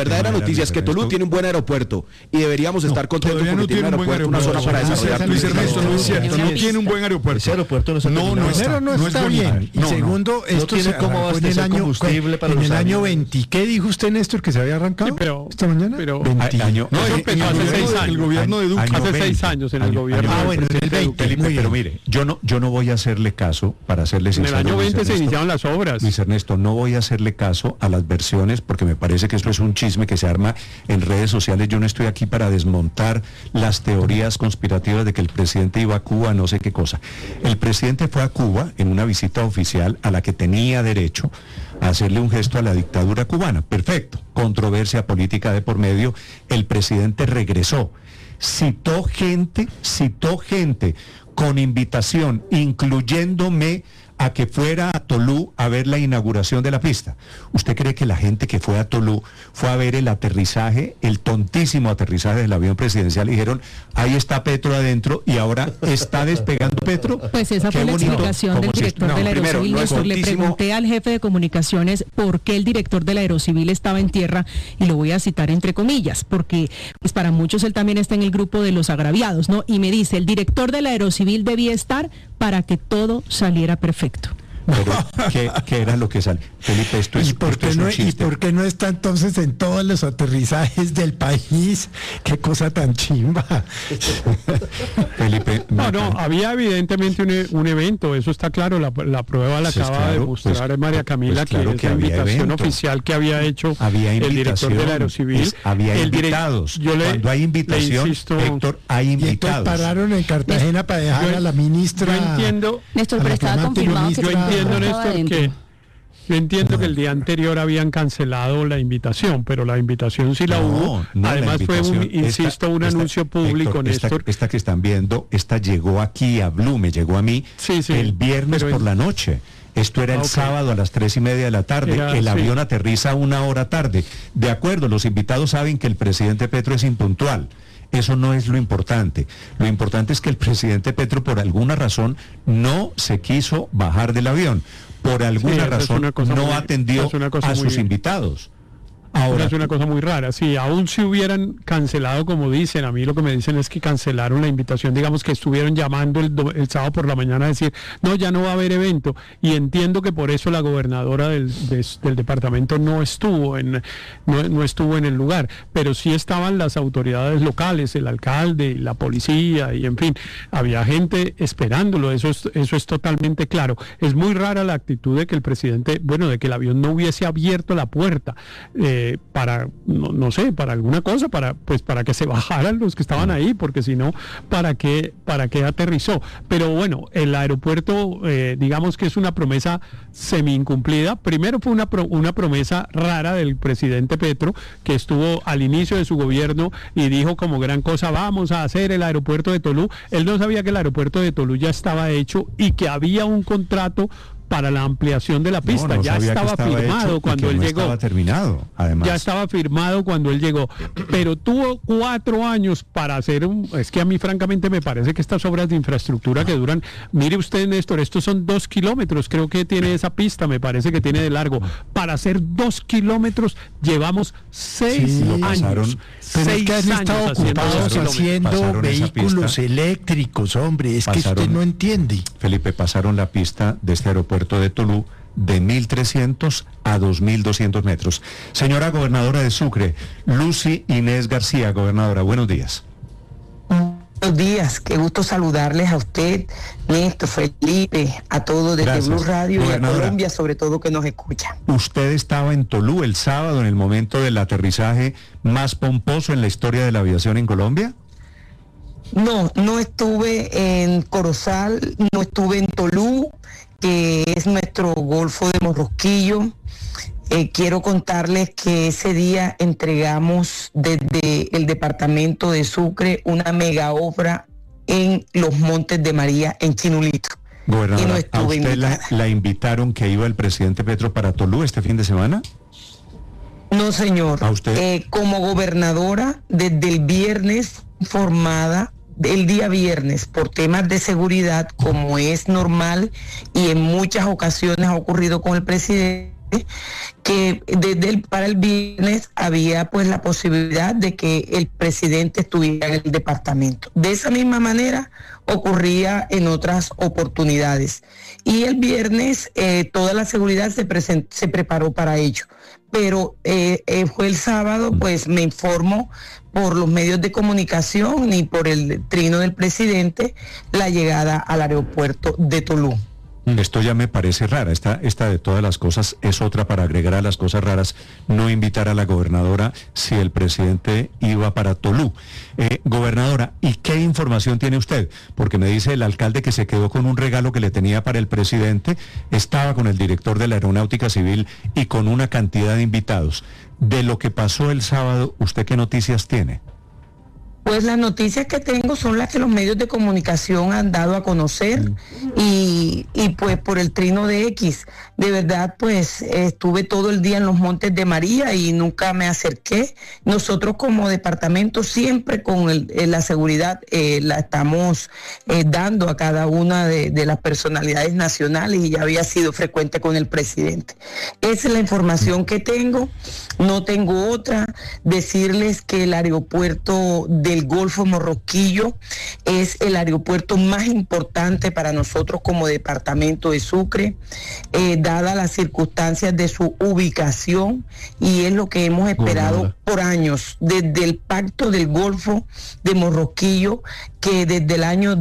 verdadera noticia es que Tolú tiene un buen aeropuerto y deberíamos estar contentos porque tiene un aeropuerto, una zona para desarrollar. Luis Ernesto, no es cierto, no tiene un buen aeropuerto. Ese aeropuerto no está bien. Y segundo, esto tiene cómo abastecer combustible para los en el año 20. ¿Qué dijo usted, Néstor, que se había arrancado esta mañana? El gobierno de Duque. Hace 6 años en el gobierno. Bueno, en el 20. Felipe, pero mire, yo no voy a hacerle caso, para serle sincero. En el año 20 se iniciaron las obras. Luis Ernesto, no voy a hacerle caso a las versiones porque me parece que esto es un chisme que se arma en redes sociales. Yo no estoy aquí para desmontar las teorías conspirativas de que el presidente iba a Cuba, no sé qué cosa. El presidente fue a Cuba en una visita oficial a la que tenía derecho a hacerle un gesto a la dictadura cubana. Perfecto. Controversia política de por medio. El presidente regresó. Citó gente con invitación, incluyéndome a que fuera a Tolú a ver la inauguración de la pista. ¿Usted cree que la gente que fue a Tolú fue a ver el aterrizaje, el tontísimo aterrizaje del avión presidencial? Y dijeron, ahí está Petro adentro y ahora está despegando Petro. Pues esa fue la explicación del director del Aerocivil. Néstor, le pregunté al jefe de comunicaciones por qué el director del Aerocivil estaba en tierra, y lo voy a citar entre comillas, porque pues para muchos él también está en el grupo de los agraviados, ¿no? Y me dice, el director del Aerocivil debía estar para que todo saliera perfecto. Pero, ¿qué era lo que sale? Felipe, esto es, ¿Y por qué no está entonces en todos los aterrizajes del país? ¡Qué cosa tan chimba! Felipe, no, había evidentemente un evento, eso está claro, la prueba la acaba de mostrar María Camila, que es la invitación oficial que había hecho el director del Aerocivil. Había invitados. Cuando hay invitación, Héctor, hay invitados. Y entonces pararon en Cartagena para dejar a la ministra. Yo entiendo, Néstor, pero estaba confirmado que yo entiendo que el día anterior habían cancelado la invitación, pero la invitación sí la hubo. Además fue un anuncio público, Héctor, Néstor. Esta que están viendo, esta llegó aquí a Blue, me llegó a mí el viernes por la noche. Esto era el sábado a las 3:30 de la tarde. El avión aterriza 1 hora tarde. De acuerdo, los invitados saben que el presidente Petro es impuntual. Eso no es lo importante. Lo importante es que el presidente Petro, por alguna razón, no se quiso bajar del avión. Por alguna razón, no atendió a sus invitados. Ahora es una cosa muy rara. Sí, aún si hubieran cancelado, como dicen, a mí lo que me dicen es que cancelaron la invitación, digamos que estuvieron llamando el sábado por la mañana a decir, no, ya no va a haber evento, y entiendo que por eso la gobernadora del departamento no estuvo en el lugar, pero sí estaban las autoridades locales, el alcalde, la policía, y en fin, había gente esperándolo, eso es totalmente claro. Es muy rara la actitud de que el presidente, de que el avión no hubiese abierto la puerta, para, no sé, para alguna cosa, para que se bajaran los que estaban ahí, porque si no, ¿para qué aterrizó? Pero bueno, el aeropuerto, digamos que es una promesa semi-incumplida. Primero fue una promesa rara del presidente Petro, que estuvo al inicio de su gobierno y dijo como gran cosa, vamos a hacer el aeropuerto de Tolú. Él no sabía que el aeropuerto de Tolú ya estaba hecho y que había un contrato para la ampliación de la pista. Ya estaba firmado cuando él llegó. Estaba terminado, además. Ya estaba firmado cuando él llegó. Pero tuvo 4 años para hacer es que a mí francamente me parece que estas obras de infraestructura que duran, mire usted, Néstor, estos son 2 kilómetros, creo que tiene esa pista, me parece que tiene de largo. Para hacer 2 kilómetros llevamos 6 años. Pero es que han estado ocupados haciendo vehículos eléctricos, hombre, es que usted no entiende. Felipe, pasaron la pista de este aeropuerto de Tolú de 1.300 a 2.200 metros. Señora gobernadora de Sucre, Lucy Inés García, gobernadora, buenos días. Buenos días, qué gusto saludarles a usted, Néstor, Felipe, a todos desde Blue Radio y a Colombia, sobre todo que nos escuchan. ¿Usted estaba en Tolú el sábado en el momento del aterrizaje más pomposo en la historia de la aviación en Colombia? No estuve en Corozal, no estuve en Tolú, que es nuestro Golfo de Morrosquillo. Quiero contarles que ese día entregamos desde el departamento de Sucre una mega obra en los Montes de María, en Chinulito. Gobernadora, ¿a usted la invitaron que iba el presidente Petro para Tolú este fin de semana? No, señor. ¿A usted? Como gobernadora, desde el viernes formada, el día viernes, por temas de seguridad, como es normal y en muchas ocasiones ha ocurrido con el presidente, que para el viernes había pues la posibilidad de que el presidente estuviera en el departamento. De esa misma manera ocurría en otras oportunidades. Y el viernes toda la seguridad se preparó para ello. Pero fue el sábado, pues me informó por los medios de comunicación y por el trino del presidente la llegada al aeropuerto de Tolú. Esto ya me parece rara, esta de todas las cosas es otra para agregar a las cosas raras, no invitar a la gobernadora si el presidente iba para Tolú. Gobernadora, ¿y qué información tiene usted? Porque me dice el alcalde que se quedó con un regalo que le tenía para el presidente, estaba con el director de la Aeronáutica Civil y con una cantidad de invitados. De lo que pasó el sábado, ¿usted qué noticias tiene? Pues las noticias que tengo son las que los medios de comunicación han dado a conocer y pues por el trino de X. De verdad, pues estuve todo el día en los Montes de María y nunca me acerqué. Nosotros como departamento siempre con la seguridad la estamos dando a cada una de las personalidades nacionales y ya había sido frecuente con el presidente. Esa es la información que tengo, no tengo otra. Decirles que el aeropuerto del Golfo Morrosquillo es el aeropuerto más importante para nosotros como departamento de Sucre, dadas las circunstancias de su ubicación, y es lo que hemos esperado por años, desde el pacto del Golfo de Morrosquillo, que desde el año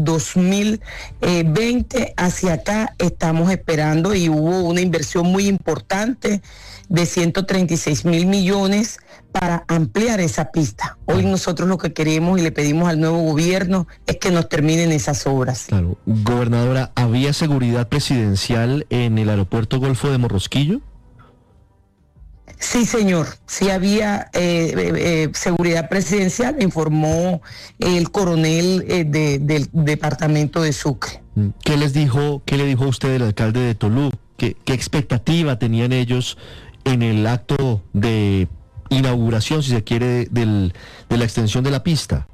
2020 hacia acá estamos esperando, y hubo una inversión muy importante de 136 millones para ampliar esa pista. Hoy nosotros lo que queremos y le pedimos al nuevo gobierno es que nos terminen esas obras. Claro. Gobernadora, ¿había seguridad presidencial en el aeropuerto Golfo de Morrosquillo? Sí, señor, sí había seguridad presidencial, informó el coronel del departamento de Sucre. ¿Qué le dijo a usted el alcalde de Tolú? ¿Qué expectativa tenían ellos en el acto de inauguración, si se quiere, de la extensión de la pista?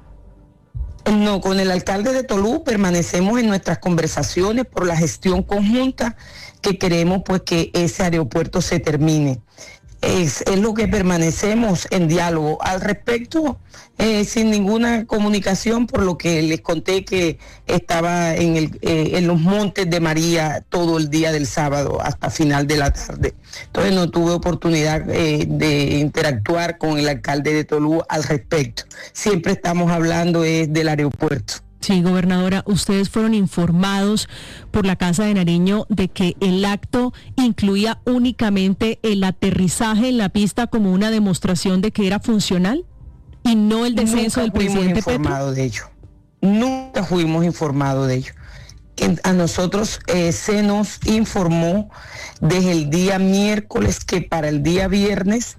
No, con el alcalde de Tolú permanecemos en nuestras conversaciones por la gestión conjunta, que queremos pues que ese aeropuerto se termine. Es lo que permanecemos en diálogo. Al respecto, sin ninguna comunicación, por lo que les conté que estaba en los Montes de María todo el día del sábado hasta final de la tarde. Entonces no tuve oportunidad de interactuar con el alcalde de Tolú al respecto. Siempre estamos hablando del aeropuerto. Sí, gobernadora, ustedes fueron informados por la Casa de Nariño de que el acto incluía únicamente el aterrizaje en la pista como una demostración de que era funcional y no el descenso del presidente Petro. Nunca fuimos informados de ello. A nosotros se nos informó desde el día miércoles que para el día viernes,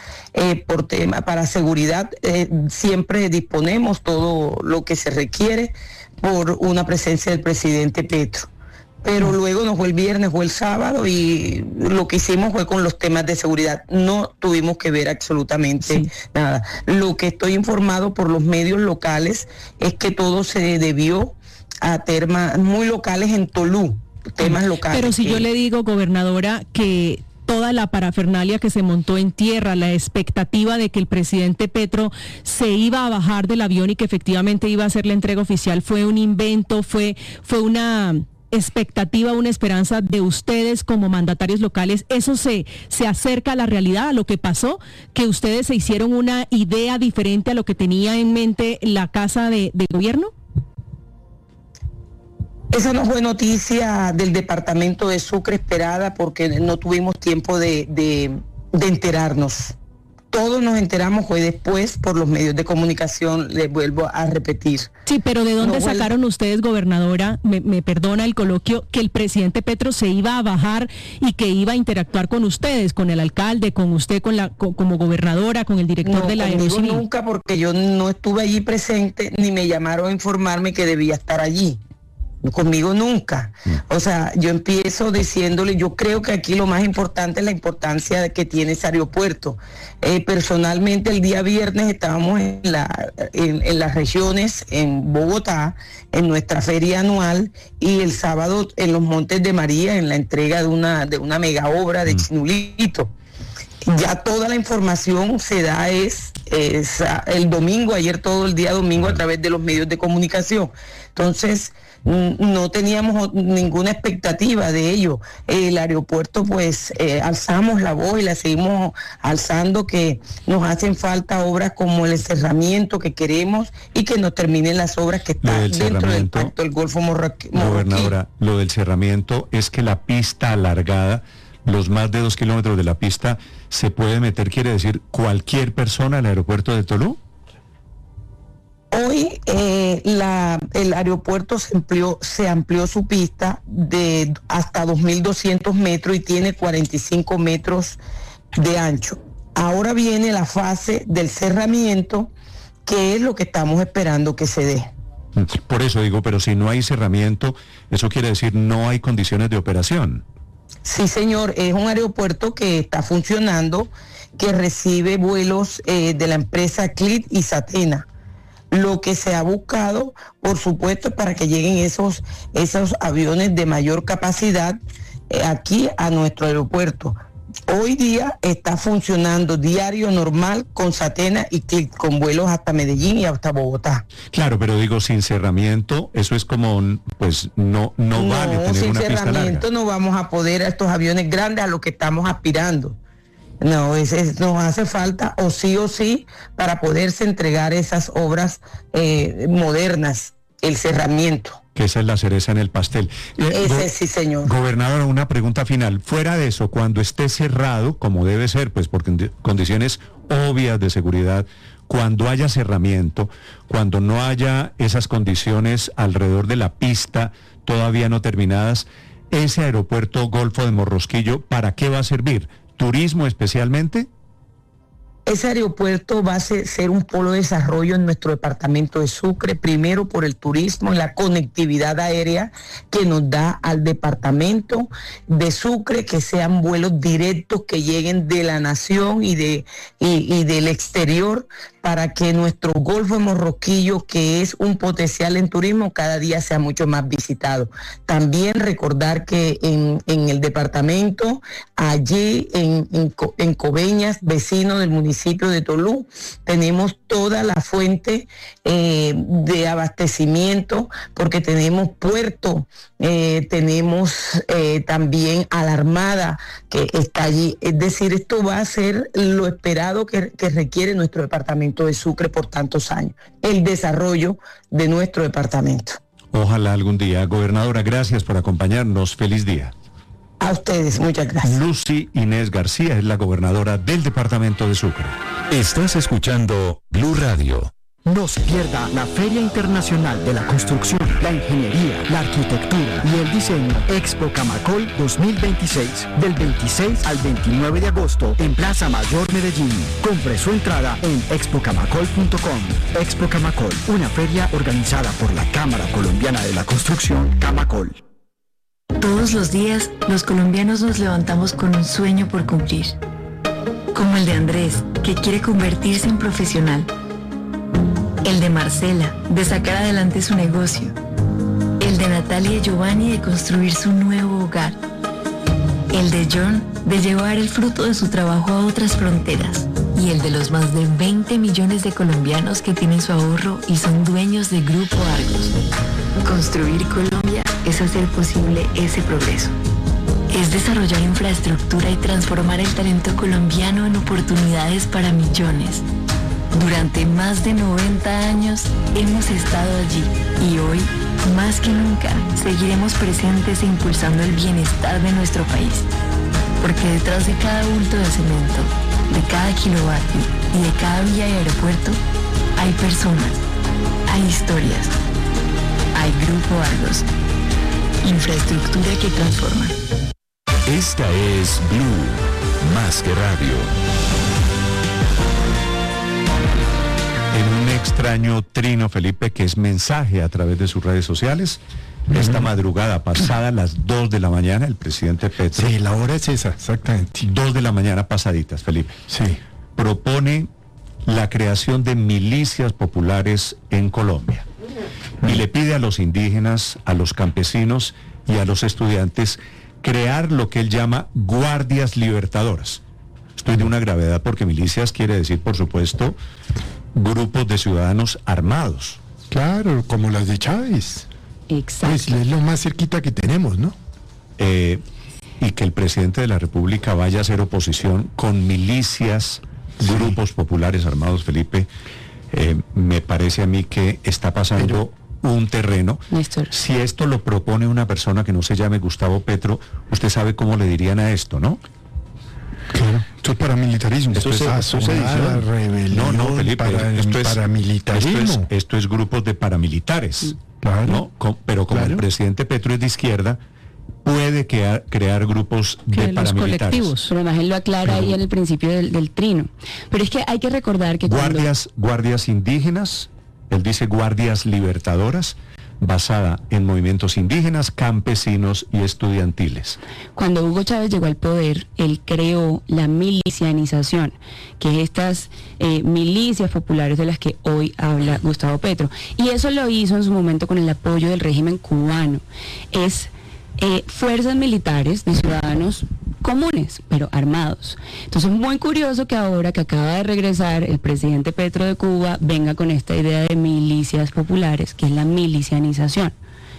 por tema para seguridad, siempre disponemos todo lo que se requiere por una presencia del presidente Petro. Pero luego no fue el viernes, fue el sábado, y lo que hicimos fue con los temas de seguridad. No tuvimos que ver absolutamente nada. Lo que estoy informado por los medios locales es que todo se debió a temas muy locales en Tolú, temas locales. Pero si yo le digo, gobernadora, que toda la parafernalia que se montó en tierra, la expectativa de que el presidente Petro se iba a bajar del avión y que efectivamente iba a hacer la entrega oficial, fue un invento, fue una expectativa, una esperanza de ustedes como mandatarios locales. ¿Eso se acerca a la realidad, a lo que pasó? ¿Que ustedes se hicieron una idea diferente a lo que tenía en mente la Casa de Gobierno? Esa no fue noticia del departamento de Sucre esperada, porque no tuvimos tiempo de enterarnos. Todos nos enteramos fue después por los medios de comunicación, les vuelvo a repetir. Sí, pero ¿de dónde sacaron ustedes, gobernadora, me perdona el coloquio, que el presidente Petro se iba a bajar y que iba a interactuar con ustedes, con el alcalde, con usted como gobernadora, con el director de la Aerocivil? Nunca, porque yo no estuve allí presente, ni me llamaron a informarme que debía estar allí. Conmigo nunca. O sea, yo empiezo diciéndole, yo creo que aquí lo más importante es la importancia que tiene ese aeropuerto. Personalmente, el día viernes estábamos en las regiones, en Bogotá, en nuestra feria anual, y el sábado en los Montes de María, en la entrega de una mega obra de Chinulito. Ya toda la información se da el domingo, ayer todo el día domingo, a través de los medios de comunicación. Entonces, no teníamos ninguna expectativa de ello. El aeropuerto, pues, alzamos la voz y la seguimos alzando, que nos hacen falta obras como el cerramiento que queremos y que nos terminen las obras que están dentro del pacto del Golfo Morroquí. Gobernadora, lo del cerramiento es que la pista alargada, los más de 2 kilómetros de la pista, se puede meter, quiere decir, cualquier persona al aeropuerto de Tolú. Hoy el aeropuerto se amplió su pista de hasta 2.200 metros y tiene 45 metros de ancho. Ahora viene la fase del cerramiento, que es lo que estamos esperando que se dé. Por eso digo, pero si no hay cerramiento, eso quiere decir no hay condiciones de operación. Sí, señor, es un aeropuerto que está funcionando, que recibe vuelos de la empresa CLIT y Satena. Lo que se ha buscado, por supuesto, es para que lleguen esos aviones de mayor capacidad aquí a nuestro aeropuerto. Hoy día está funcionando diario normal con Satena y CLIT, con vuelos hasta Medellín y hasta Bogotá. Claro, pero digo, sin cerramiento, eso es como, pues, no vale tener una pista larga. Sin cerramiento no vamos a poder a estos aviones grandes a los que estamos aspirando. No, nos hace falta o sí para poderse entregar esas obras modernas, el cerramiento. Que esa es la cereza en el pastel. Sí, señor. Gobernadora, una pregunta final. Fuera de eso, cuando esté cerrado, como debe ser, pues por condiciones obvias de seguridad, cuando haya cerramiento, cuando no haya esas condiciones alrededor de la pista todavía no terminadas, ese aeropuerto Golfo de Morrosquillo, ¿para qué va a servir? ¿Turismo especialmente? Ese aeropuerto va a ser un polo de desarrollo en nuestro departamento de Sucre, primero por el turismo y la conectividad aérea que nos da al departamento de Sucre, que sean vuelos directos que lleguen de la nación y del exterior, para que nuestro Golfo de Morrosquillo, que es un potencial en turismo, cada día sea mucho más visitado. También recordar que en el departamento, allí en Coveñas, vecino del municipio de Tolú, tenemos toda la fuente de abastecimiento, porque tenemos puerto, tenemos también a la Armada que está allí. Es decir, esto va a ser lo esperado que requiere nuestro departamento de Sucre por tantos años, el desarrollo de nuestro departamento. Ojalá algún día. Gobernadora, gracias por acompañarnos. Feliz día. A ustedes, muchas gracias. Lucy Inés García es la gobernadora del departamento de Sucre. Estás escuchando Blue Radio. No se pierda la Feria Internacional de la Construcción, la Ingeniería, la Arquitectura y el Diseño Expo Camacol 2026, del 26 al 29 de agosto en Plaza Mayor Medellín. Compre su entrada en expocamacol.com. Expo Camacol, una feria organizada por la Cámara Colombiana de la Construcción, Camacol. Todos los días, los colombianos nos levantamos con un sueño por cumplir. Como el de Andrés, que quiere convertirse en profesional. El de Marcela, de sacar adelante su negocio. El de Natalia y Giovanni, de construir su nuevo hogar. El de John, de llevar el fruto de su trabajo a otras fronteras. Y el de los más de 20 millones de colombianos que tienen su ahorro y son dueños de Grupo Argos. Construir Colombia es hacer posible ese progreso. Es desarrollar infraestructura y transformar el talento colombiano en oportunidades para millones. Durante más de 90 años hemos estado allí y hoy, más que nunca, seguiremos presentes e impulsando el bienestar de nuestro país. Porque detrás de cada bulto de cemento, de cada kilovatio y de cada vía y aeropuerto, hay personas, hay historias, hay Grupo Argos. Infraestructura que transforma. Esta es Blue, más que radio. En un extraño trino, Felipe, que es mensaje a través de sus redes sociales, esta madrugada, pasada las 2 de la mañana, el presidente Petro... Sí, la hora es esa, exactamente. 2 de la mañana pasaditas, Felipe. Sí. Propone la creación de milicias populares en Colombia. Y le pide a los indígenas, a los campesinos y a los estudiantes crear lo que él llama guardias libertadoras. Esto es de una gravedad porque milicias quiere decir, por supuesto, grupos de ciudadanos armados. Claro, como las de Chávez. Exacto. Pues es lo más cerquita que tenemos, ¿no? Y que el presidente de la República vaya a hacer oposición con milicias, grupos populares armados, Felipe, me parece a mí que está pasando un terreno. Néstor. Si esto lo propone una persona que no se llame Gustavo Petro, usted sabe cómo le dirían a esto, ¿no? Claro, esto es paramilitarismo. Esto es rebelión, no, Felipe, esto es paramilitarismo. Esto es grupos de paramilitares. Claro. ¿No? Pero como el presidente Petro es de izquierda, puede crear grupos de paramilitares. Colectivos. Pero además él lo aclara ahí en el principio del trino. Pero es que hay que recordar que guardias indígenas, él dice guardias libertadoras, basada en movimientos indígenas, campesinos y estudiantiles. Cuando Hugo Chávez llegó al poder, él creó la milicianización, que es estas milicias populares de las que hoy habla Gustavo Petro. Y eso lo hizo en su momento con el apoyo del régimen cubano. Es fuerzas militares de ciudadanos comunes, pero armados. Entonces es muy curioso que ahora que acaba de regresar el presidente Petro de Cuba venga con esta idea de milicias populares, que es la milicianización.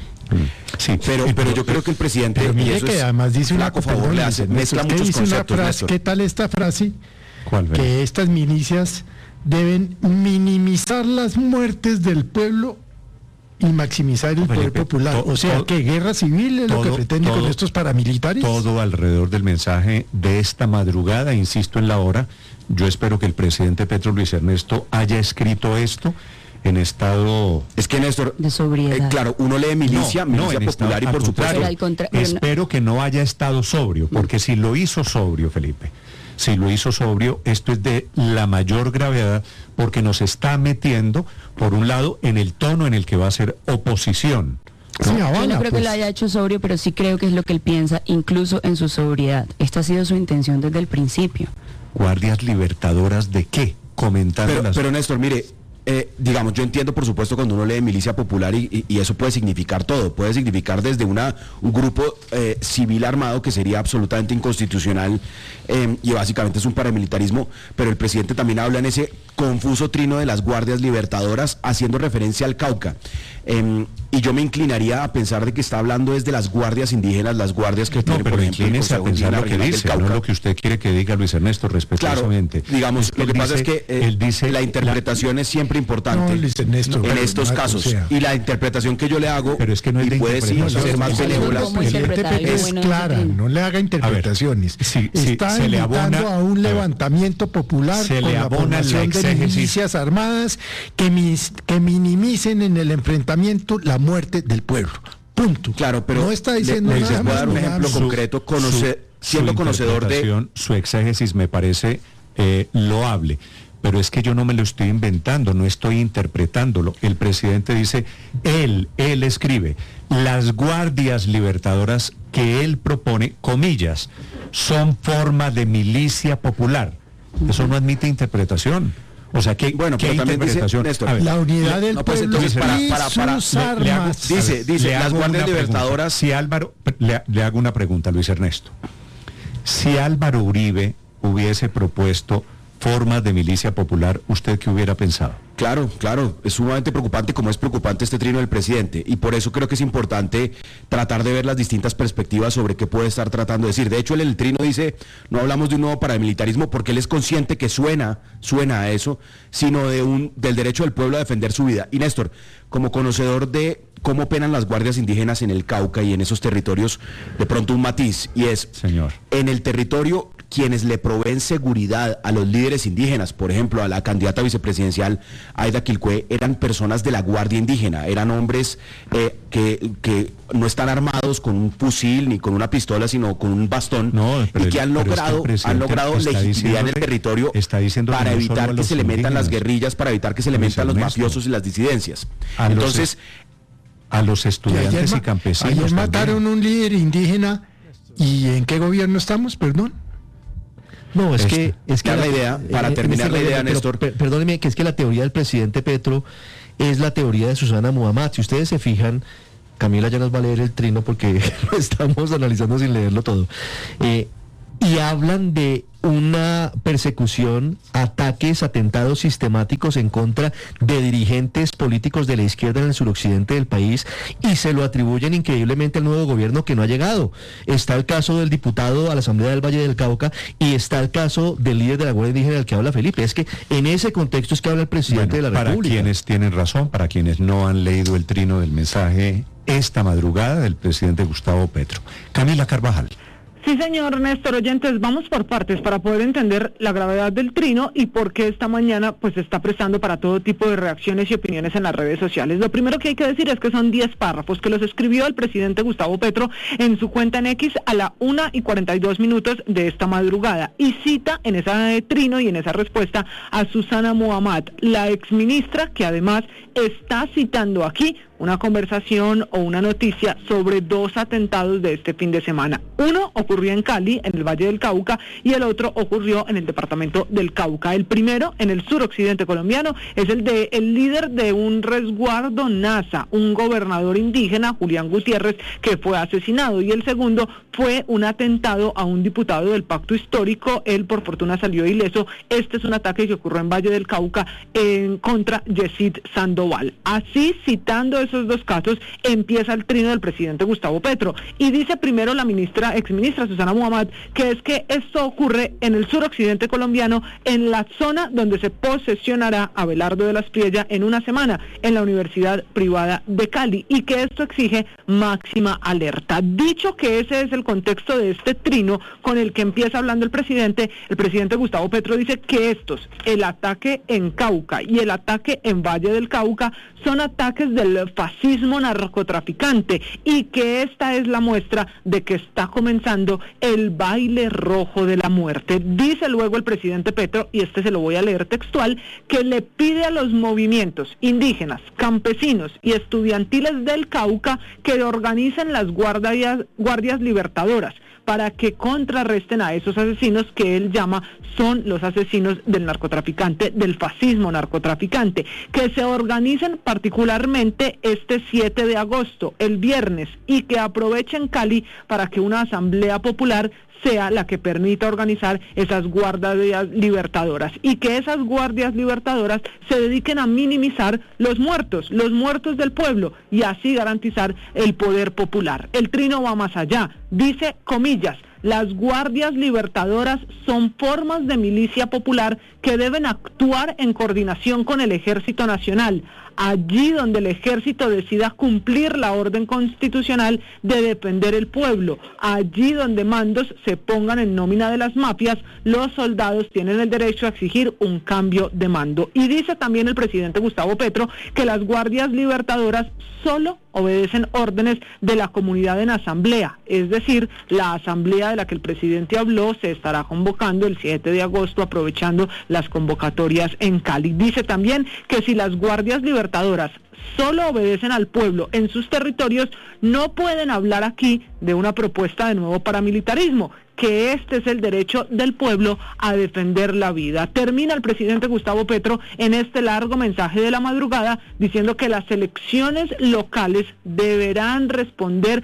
Sí, pero yo creo que el presidente... Pero mire que además dice una cosa, mezcla muchos conceptos. ¿Qué tal esta frase? ¿Cuál? Que estas milicias deben minimizar las muertes del pueblo y maximizar el poder popular. O sea, que guerra civil es lo que pretende con estos paramilitares. Todo alrededor del mensaje de esta madrugada, insisto en la hora, yo espero que el presidente Petro Luis Ernesto haya escrito esto en estado... Es que, Néstor, de sobriedad. Claro, uno lee milicia popular y por supuesto... Espero que no haya estado sobrio, porque si lo hizo sobrio, Felipe, si lo hizo sobrio, esto es de la mayor gravedad, porque nos está metiendo, por un lado, en el tono en el que va a ser oposición. Sí, yo no creo que lo haya hecho sobrio, pero sí creo que es lo que él piensa, incluso en su sobriedad. Esta ha sido su intención desde el principio. ¿Guardias libertadoras de qué? Pero Néstor, mire, digamos, yo entiendo por supuesto cuando uno lee milicia popular y eso puede significar todo, puede significar desde un grupo civil armado que sería absolutamente inconstitucional y básicamente es un paramilitarismo, pero el presidente también habla en ese confuso trino de las guardias libertadoras haciendo referencia al Cauca. Y yo me inclinaría a pensar de que está hablando desde las guardias indígenas, las guardias que tienen, por ejemplo, a pensar lo que dice, no lo que usted quiere que diga Luis Ernesto, respetuosamente. Claro, digamos, lo que pasa es que él dice, la interpretación es siempre importante en estos casos. Y la interpretación que yo le hago, pero es que no es y puede ser más benévola. Es clara, no le haga interpretaciones. Está invitando a un levantamiento popular con la formación de milicias armadas que minimicen en el enfrentamiento la muerte del pueblo. Punto. Claro, pero no está diciendo nada. Les voy a dar un ejemplo concreto, siendo conocedor de... Su exégesis me parece loable, pero es que yo no me lo estoy inventando, no estoy interpretándolo. El presidente dice, él escribe, las guardias libertadoras que él propone, comillas, son forma de milicia popular. Eso no admite interpretación. O sea, ¿qué interpretación? Dice, la unidad del pueblo para sus armas. Dice las guardias libertadoras. Si Álvaro, le hago una pregunta, Luis Ernesto. Si Álvaro Uribe hubiese propuesto formas de milicia popular, ¿usted qué hubiera pensado? Claro, es sumamente preocupante, como es preocupante este trino del presidente, y por eso creo que es importante tratar de ver las distintas perspectivas sobre qué puede estar tratando de decir. De hecho, él en el trino dice, no hablamos de un nuevo paramilitarismo porque él es consciente que suena a eso, sino del derecho del pueblo a defender su vida. Y Néstor, como conocedor de cómo penan las guardias indígenas en el Cauca y en esos territorios, de pronto un matiz, y es, señor, en el territorio, quienes le proveen seguridad a los líderes indígenas, por ejemplo, a la candidata vicepresidencial Aida Quilcué, eran personas de la Guardia Indígena, eran hombres que no están armados con un fusil ni con una pistola, sino con un bastón, y que han logrado legitimidad en el territorio para evitar que se le metan las guerrillas, para evitar que se le metan los mafiosos y las disidencias. Entonces, a los estudiantes y campesinos. Ayer mataron un líder indígena. ¿Y en qué gobierno estamos? Perdón. No, es que la idea, para terminar la idea, Néstor. Perdóneme, que es que la teoría del presidente Petro es la teoría de Susana Muhammad. Si ustedes se fijan, Camila ya nos va a leer el trino porque lo estamos analizando sin leerlo todo. Y hablan de una persecución, ataques, atentados sistemáticos en contra de dirigentes políticos de la izquierda en el suroccidente del país, y se lo atribuyen increíblemente al nuevo gobierno que no ha llegado. Está el caso del diputado a la Asamblea del Valle del Cauca y está el caso del líder de la Guardia Indígena del que habla Felipe. Es que en ese contexto es que habla el presidente de la República. Para quienes tienen razón, para quienes no han leído el trino del mensaje esta madrugada del presidente Gustavo Petro. Camila Carvajal. Sí, señor Néstor, oyentes, vamos por partes para poder entender la gravedad del trino y por qué esta mañana pues se está prestando para todo tipo de reacciones y opiniones en las redes sociales. Lo primero que hay que decir es que son 10 párrafos que los escribió el presidente Gustavo Petro en su cuenta en X a la 1:42 de esta madrugada, y cita en ese trino y en esa respuesta a Susana Muhammad, la exministra, que además está citando aquí una conversación o una noticia sobre 2 atentados de este fin de semana. Uno ocurrió en Cali, en el Valle del Cauca, y el otro ocurrió en el departamento del Cauca. El primero, en el suroccidente colombiano, es el de el líder de un resguardo NASA, un gobernador indígena, Julián Gutiérrez, que fue asesinado, y el segundo fue un atentado a un diputado del Pacto Histórico. Él por fortuna salió ileso. Este es un ataque que ocurrió en Valle del Cauca en contra Yesid Sandoval. Así, citando esos 2 casos, empieza el trino del presidente Gustavo Petro, y dice primero la exministra Susana Muhammad que es que esto ocurre en el suroccidente colombiano, en la zona donde se posesionará Abelardo de la Espriella en una semana en la Universidad Privada de Cali, y que esto exige máxima alerta. Dicho que ese es el contexto de este trino con el que empieza hablando el presidente Gustavo Petro dice que estos, el ataque en Cauca y el ataque en Valle del Cauca, son ataques del fascismo narcotraficante, y que esta es la muestra de que está comenzando el baile rojo de la muerte. Dice luego el presidente Petro, y se lo voy a leer textual, que le pide a los movimientos indígenas, campesinos y estudiantiles del Cauca que organicen las guardias libertadoras para que contrarresten a esos asesinos que él llama son los asesinos del narcotraficante, del fascismo narcotraficante, que se organicen particularmente este 7 de agosto, el viernes, y que aprovechen Cali para que una asamblea popular sea la que permita organizar esas guardias libertadoras, y que esas guardias libertadoras se dediquen a minimizar los muertos del pueblo, y así garantizar el poder popular. El trino va más allá, dice, comillas, las guardias libertadoras son formas de milicia popular que deben actuar en coordinación con el Ejército Nacional. Allí donde el ejército decida cumplir la orden constitucional de defender el pueblo, allí donde mandos se pongan en nómina de las mafias, los soldados tienen el derecho a exigir un cambio de mando. Y dice también el presidente Gustavo Petro que las guardias libertadoras solo obedecen órdenes de la comunidad en asamblea, es decir, la asamblea de la que el presidente habló se estará convocando el 7 de agosto, aprovechando las convocatorias en Cali. Dice también que si las guardias libertadoras solo obedecen al pueblo en sus territorios, no pueden hablar aquí de una propuesta de nuevo paramilitarismo, que este es el derecho del pueblo a defender la vida. Termina el presidente Gustavo Petro en este largo mensaje de la madrugada diciendo que las elecciones locales deberán responder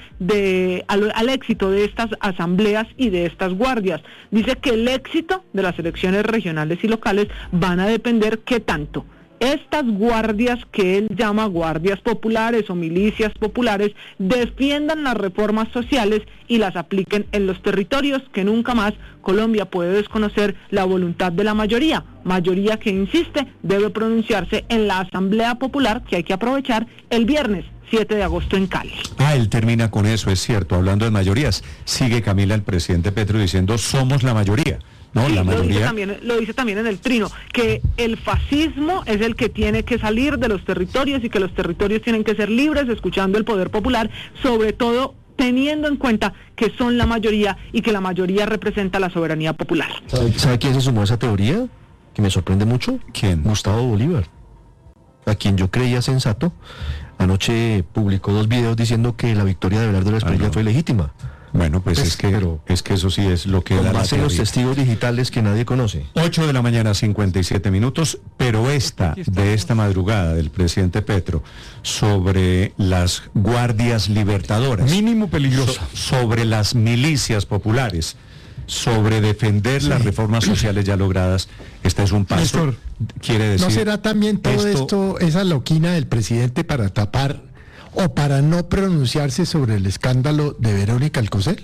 al éxito de estas asambleas y de estas guardias. Dice que el éxito de las elecciones regionales y locales van a depender qué tanto estas guardias, que él llama guardias populares o milicias populares, defiendan las reformas sociales y las apliquen en los territorios, que nunca más Colombia puede desconocer la voluntad de la mayoría que, insiste, debe pronunciarse en la Asamblea Popular, que hay que aprovechar el viernes 7 de agosto en Cali. Él termina con eso, es cierto, hablando de mayorías. Sigue, Camila, el presidente Petro diciendo, somos la mayoría. No, sí, la mayoría... lo dice también en el trino, que el fascismo es el que tiene que salir de los territorios y que los territorios tienen que ser libres, escuchando el poder popular, sobre todo teniendo en cuenta que son la mayoría y que la mayoría representa la soberanía popular. ¿Sabe quién se sumó a esa teoría? Que me sorprende mucho. ¿Quién? Gustavo Bolívar, a quien yo creía sensato, anoche publicó 2 videos diciendo que la victoria de Abelardo Esprilla fue legítima. Bueno, pues es que eso sí es lo que da la base en los testigos digitales que nadie conoce. 8 de la mañana, 57 minutos, pero de esta madrugada del presidente Petro sobre las guardias libertadoras. Mínimo peligrosa. Sobre las milicias populares, sobre defender las reformas sociales ya logradas. Este es un paso. Néstor, quiere decir. ¿no será también todo esto esa loquina del presidente para tapar o para no pronunciarse sobre el escándalo de Verónica Alcocer?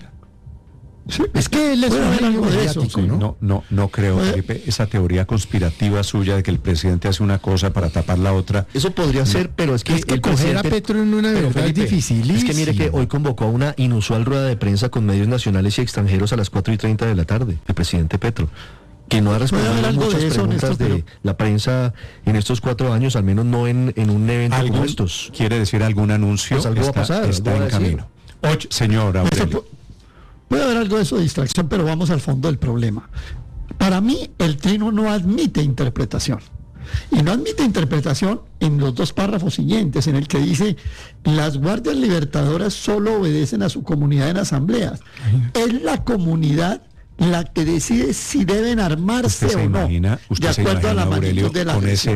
Sí. Es que él es un amigo de eso, no creo, Felipe, esa teoría conspirativa suya de que el presidente hace una cosa para tapar la otra. Eso podría ser, pero es que el coger a Petro en una verdad Felipe, dificilísima. Es que mire que hoy convocó a una inusual rueda de prensa con medios nacionales y extranjeros a las 4:30 de la tarde, el presidente Petro, que no ha respondido a muchas preguntas de la prensa en estos 4 años, al menos no en un evento como estos. ¿Quiere decir algún anuncio? Pues algo va a pasar, está en camino. Señor Aurelio. Puede haber algo de eso de distracción, pero vamos al fondo del problema. Para mí, el trino no admite interpretación. Y no admite interpretación en los 2 párrafos siguientes, en el que dice: las guardias libertadoras solo obedecen a su comunidad en asambleas. Es la comunidad la que decide si deben armarse o no, de acuerdo a la magnitud de la agresión.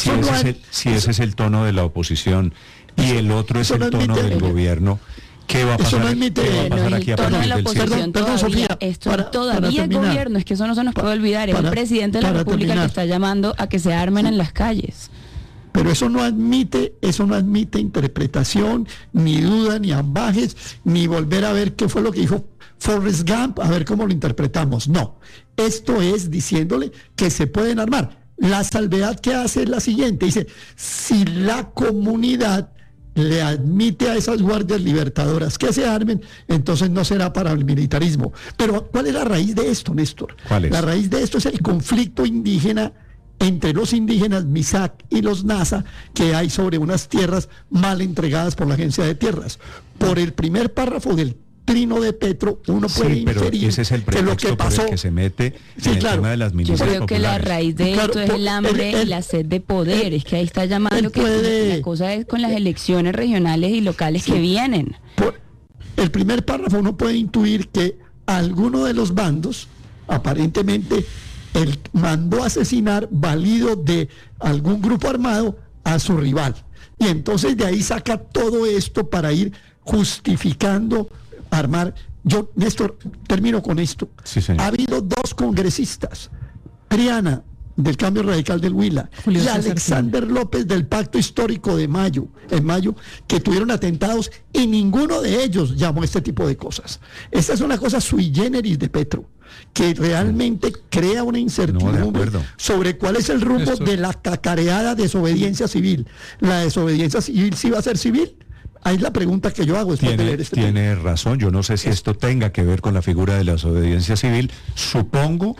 Si ese es el tono de la oposición y el otro es el tono del gobierno, ¿qué va a pasar? Eso no admite aquí a partir del perdón, Sofía, esto todavía el gobierno, es que eso no se nos puede olvidar, es el presidente de la República que está llamando a que se armen en las calles. Pero eso no admite interpretación, ni duda, ni ambajes, ni volver a ver qué fue lo que dijo Forrest Gump, a ver cómo lo interpretamos. No, esto es diciéndole que se pueden armar. La salvedad que hace es la siguiente, dice: si la comunidad le admite a esas guardias libertadoras que se armen, entonces no será paramilitarismo. Pero ¿cuál es la raíz de esto, Néstor? ¿Cuál es? La raíz de esto es el conflicto indígena entre los indígenas Misak y los Nasa que hay sobre unas tierras mal entregadas por la Agencia de Tierras. Por el primer párrafo del trino de Petro, uno puede inferir ese es el que lo que pasó, por el que se mete en el tema de las milicias populares. Yo creo que la raíz de esto es el hambre y la sed de poder, es que ahí está llamando que la cosa es con las elecciones regionales y locales que vienen. Por el primer párrafo uno puede intuir que alguno de los bandos, aparentemente, él mandó asesinar, valido de algún grupo armado, a su rival. Y entonces de ahí saca todo esto para ir justificando armar. Yo, Néstor, termino con esto. Sí, señor. Ha habido 2 congresistas, Triana, del Cambio Radical del Huila, y Alexander López del Pacto Histórico de mayo, que tuvieron atentados, y ninguno de ellos llamó a este tipo de cosas. Esta es una cosa sui generis de Petro, que realmente crea una incertidumbre sobre cuál es el rumbo de la cacareada desobediencia civil. ¿La desobediencia civil sí va a ser civil? Ahí es la pregunta que yo hago después de leer este tema. Tiene razón, yo no sé si esto tenga que ver con la figura de la desobediencia civil. Supongo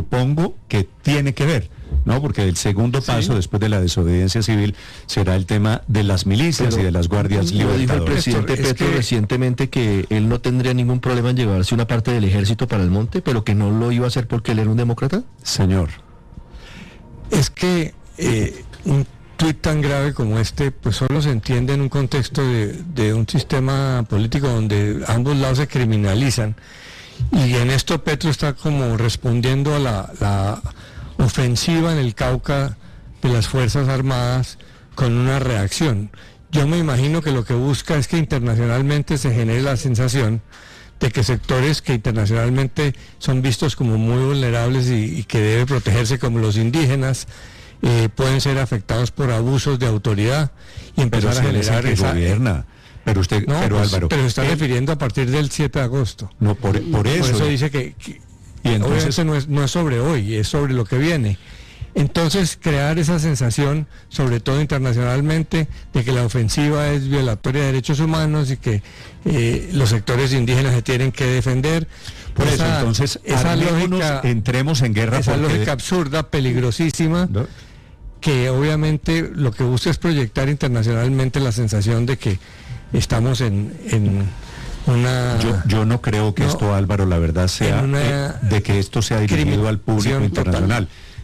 que tiene que ver, ¿no? Porque el segundo paso después de la desobediencia civil será el tema de las milicias y de las guardias libertadoras. Dijo el presidente Petro recientemente que él no tendría ningún problema en llevarse una parte del ejército para el monte, pero que no lo iba a hacer porque él era un demócrata. Señor. Es que un tuit tan grave como este, pues solo se entiende en un contexto de un sistema político donde ambos lados se criminalizan. Y en esto Petro está como respondiendo a la ofensiva en el Cauca de las Fuerzas Armadas con una reacción. Yo me imagino que lo que busca es que internacionalmente se genere la sensación de que sectores que internacionalmente son vistos como muy vulnerables y que debe protegerse, como los indígenas, pueden ser afectados por abusos de autoridad y empezar a generar esa... gobierna. Pero usted, no, pero pues, Álvaro, pero está refiriendo a partir del 7 de agosto. No, por eso. Por eso dice que y entonces obviamente no es sobre hoy, es sobre lo que viene. Entonces, crear esa sensación, sobre todo internacionalmente, de que la ofensiva es violatoria de derechos humanos y que los sectores indígenas se tienen que defender. Por eso, entonces, esa lógica, entremos en guerra. Esa lógica absurda, peligrosísima, ¿no? Que obviamente lo que busca es proyectar internacionalmente la sensación de que estamos en una... Yo no creo que esto, Álvaro, la verdad sea de que esto sea dirigido al público internacional.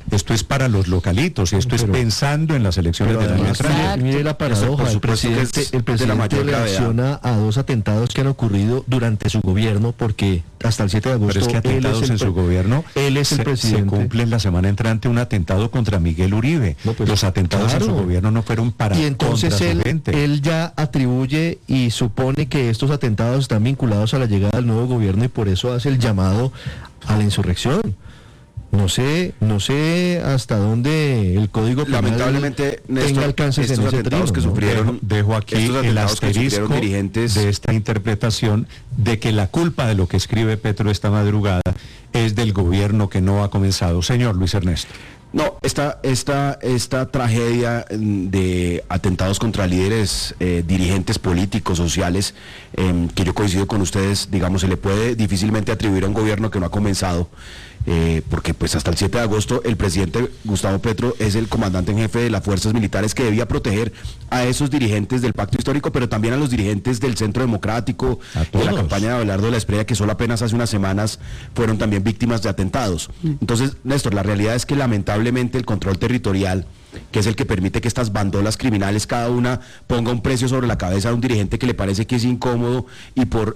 esto es para los localitos, y esto es pensando en las elecciones del año entrante. Mire la paradoja, el presidente reacciona a 2 atentados que han ocurrido durante su gobierno, porque hasta el 7 de agosto... Pero es que atentados en su gobierno, él es el presidente. Se cumple en la semana entrante un atentado contra Miguel Uribe. No, pues, los atentados en su gobierno no fueron para... Y entonces él ya atribuye y supone que estos atentados están vinculados a la llegada del nuevo gobierno, y por eso hace el llamado a la insurrección. No sé hasta dónde el Código Penal lamentablemente, Néstor, tenga alcances en ese trino, que sufrieron. Dejo aquí el asterisco dirigentes de esta interpretación de que la culpa de lo que escribe Petro esta madrugada es del gobierno que no ha comenzado. Señor Luis Ernesto. No, esta tragedia de atentados contra líderes, dirigentes políticos, sociales, que yo coincido con ustedes, digamos, se le puede difícilmente atribuir a un gobierno que no ha comenzado, porque pues hasta el 7 de agosto el presidente Gustavo Petro es el comandante en jefe de las fuerzas militares que debía proteger a esos dirigentes del pacto histórico, pero también a los dirigentes del Centro Democrático, de la campaña de Abelardo de la Espriella, que solo apenas hace unas semanas fueron también víctimas de atentados. Entonces, Néstor, la realidad es que lamentablemente el control territorial, que es el que permite que estas bandolas criminales cada una ponga un precio sobre la cabeza de un dirigente que le parece que es incómodo, y por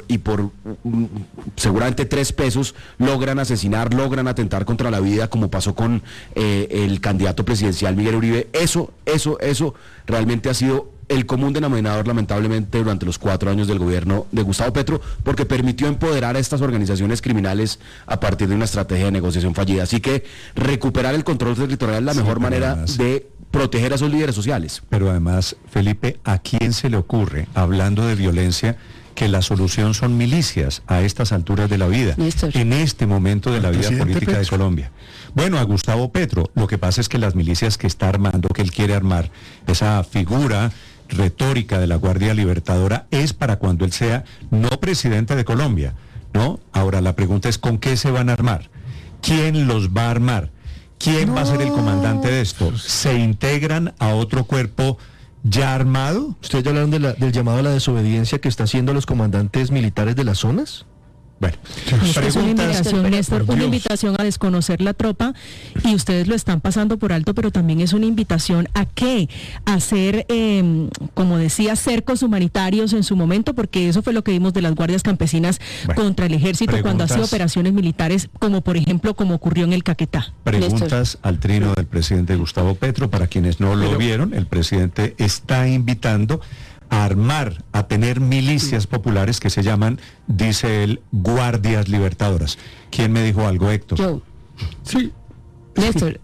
seguramente 3 pesos logran asesinar, logran atentar contra la vida, como pasó con el candidato presidencial Miguel Uribe. Eso realmente ha sido el común denominador, lamentablemente, durante los 4 años del gobierno de Gustavo Petro, porque permitió empoderar a estas organizaciones criminales a partir de una estrategia de negociación fallida. Así que recuperar el control territorial es la mejor manera de proteger a esos líderes sociales. Pero además, Felipe, ¿a quién se le ocurre, hablando de violencia, que la solución son milicias a estas alturas de la vida, en este momento de la vida política de Colombia? Bueno, a Gustavo Petro. Lo que pasa es que las milicias que está armando, que él quiere armar, esa figura retórica de la Guardia Libertadora, es para cuando él sea no presidente de Colombia, ¿no? Ahora la pregunta es, ¿con qué se van a armar? ¿Quién los va a armar? ¿Quién va a ser el comandante de esto? ¿Se integran a otro cuerpo ya armado? ¿Ustedes ya hablaron del llamado a la desobediencia que están haciendo los comandantes militares de las zonas? Bueno, es una invitación, Néstor, una invitación a desconocer la tropa, y ustedes lo están pasando por alto, pero también es una invitación a qué, a hacer, como decía, cercos humanitarios en su momento, porque eso fue lo que vimos de las guardias campesinas contra el ejército cuando ha sido operaciones militares, como por ejemplo, como ocurrió en el Caquetá. Preguntas al trino del presidente Gustavo Petro. Para quienes no lo vieron, el presidente está invitando a armar, a tener milicias populares que se llaman, dice él, guardias libertadoras. ¿Quién me dijo algo, Héctor? Yo. Sí. Néstor,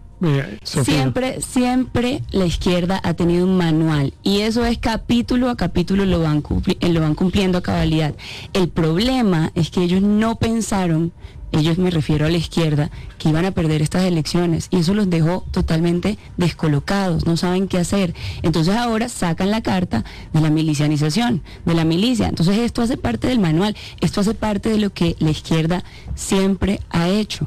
siempre la izquierda ha tenido un manual, y eso es capítulo a capítulo, lo van cumpliendo a cabalidad. El problema es que ellos no pensaron, ellos, me refiero a la izquierda, que iban a perder estas elecciones, y eso los dejó totalmente descolocados, no saben qué hacer. Entonces ahora sacan la carta de la milicianización, de la milicia. Entonces esto hace parte del manual, esto hace parte de lo que la izquierda siempre ha hecho.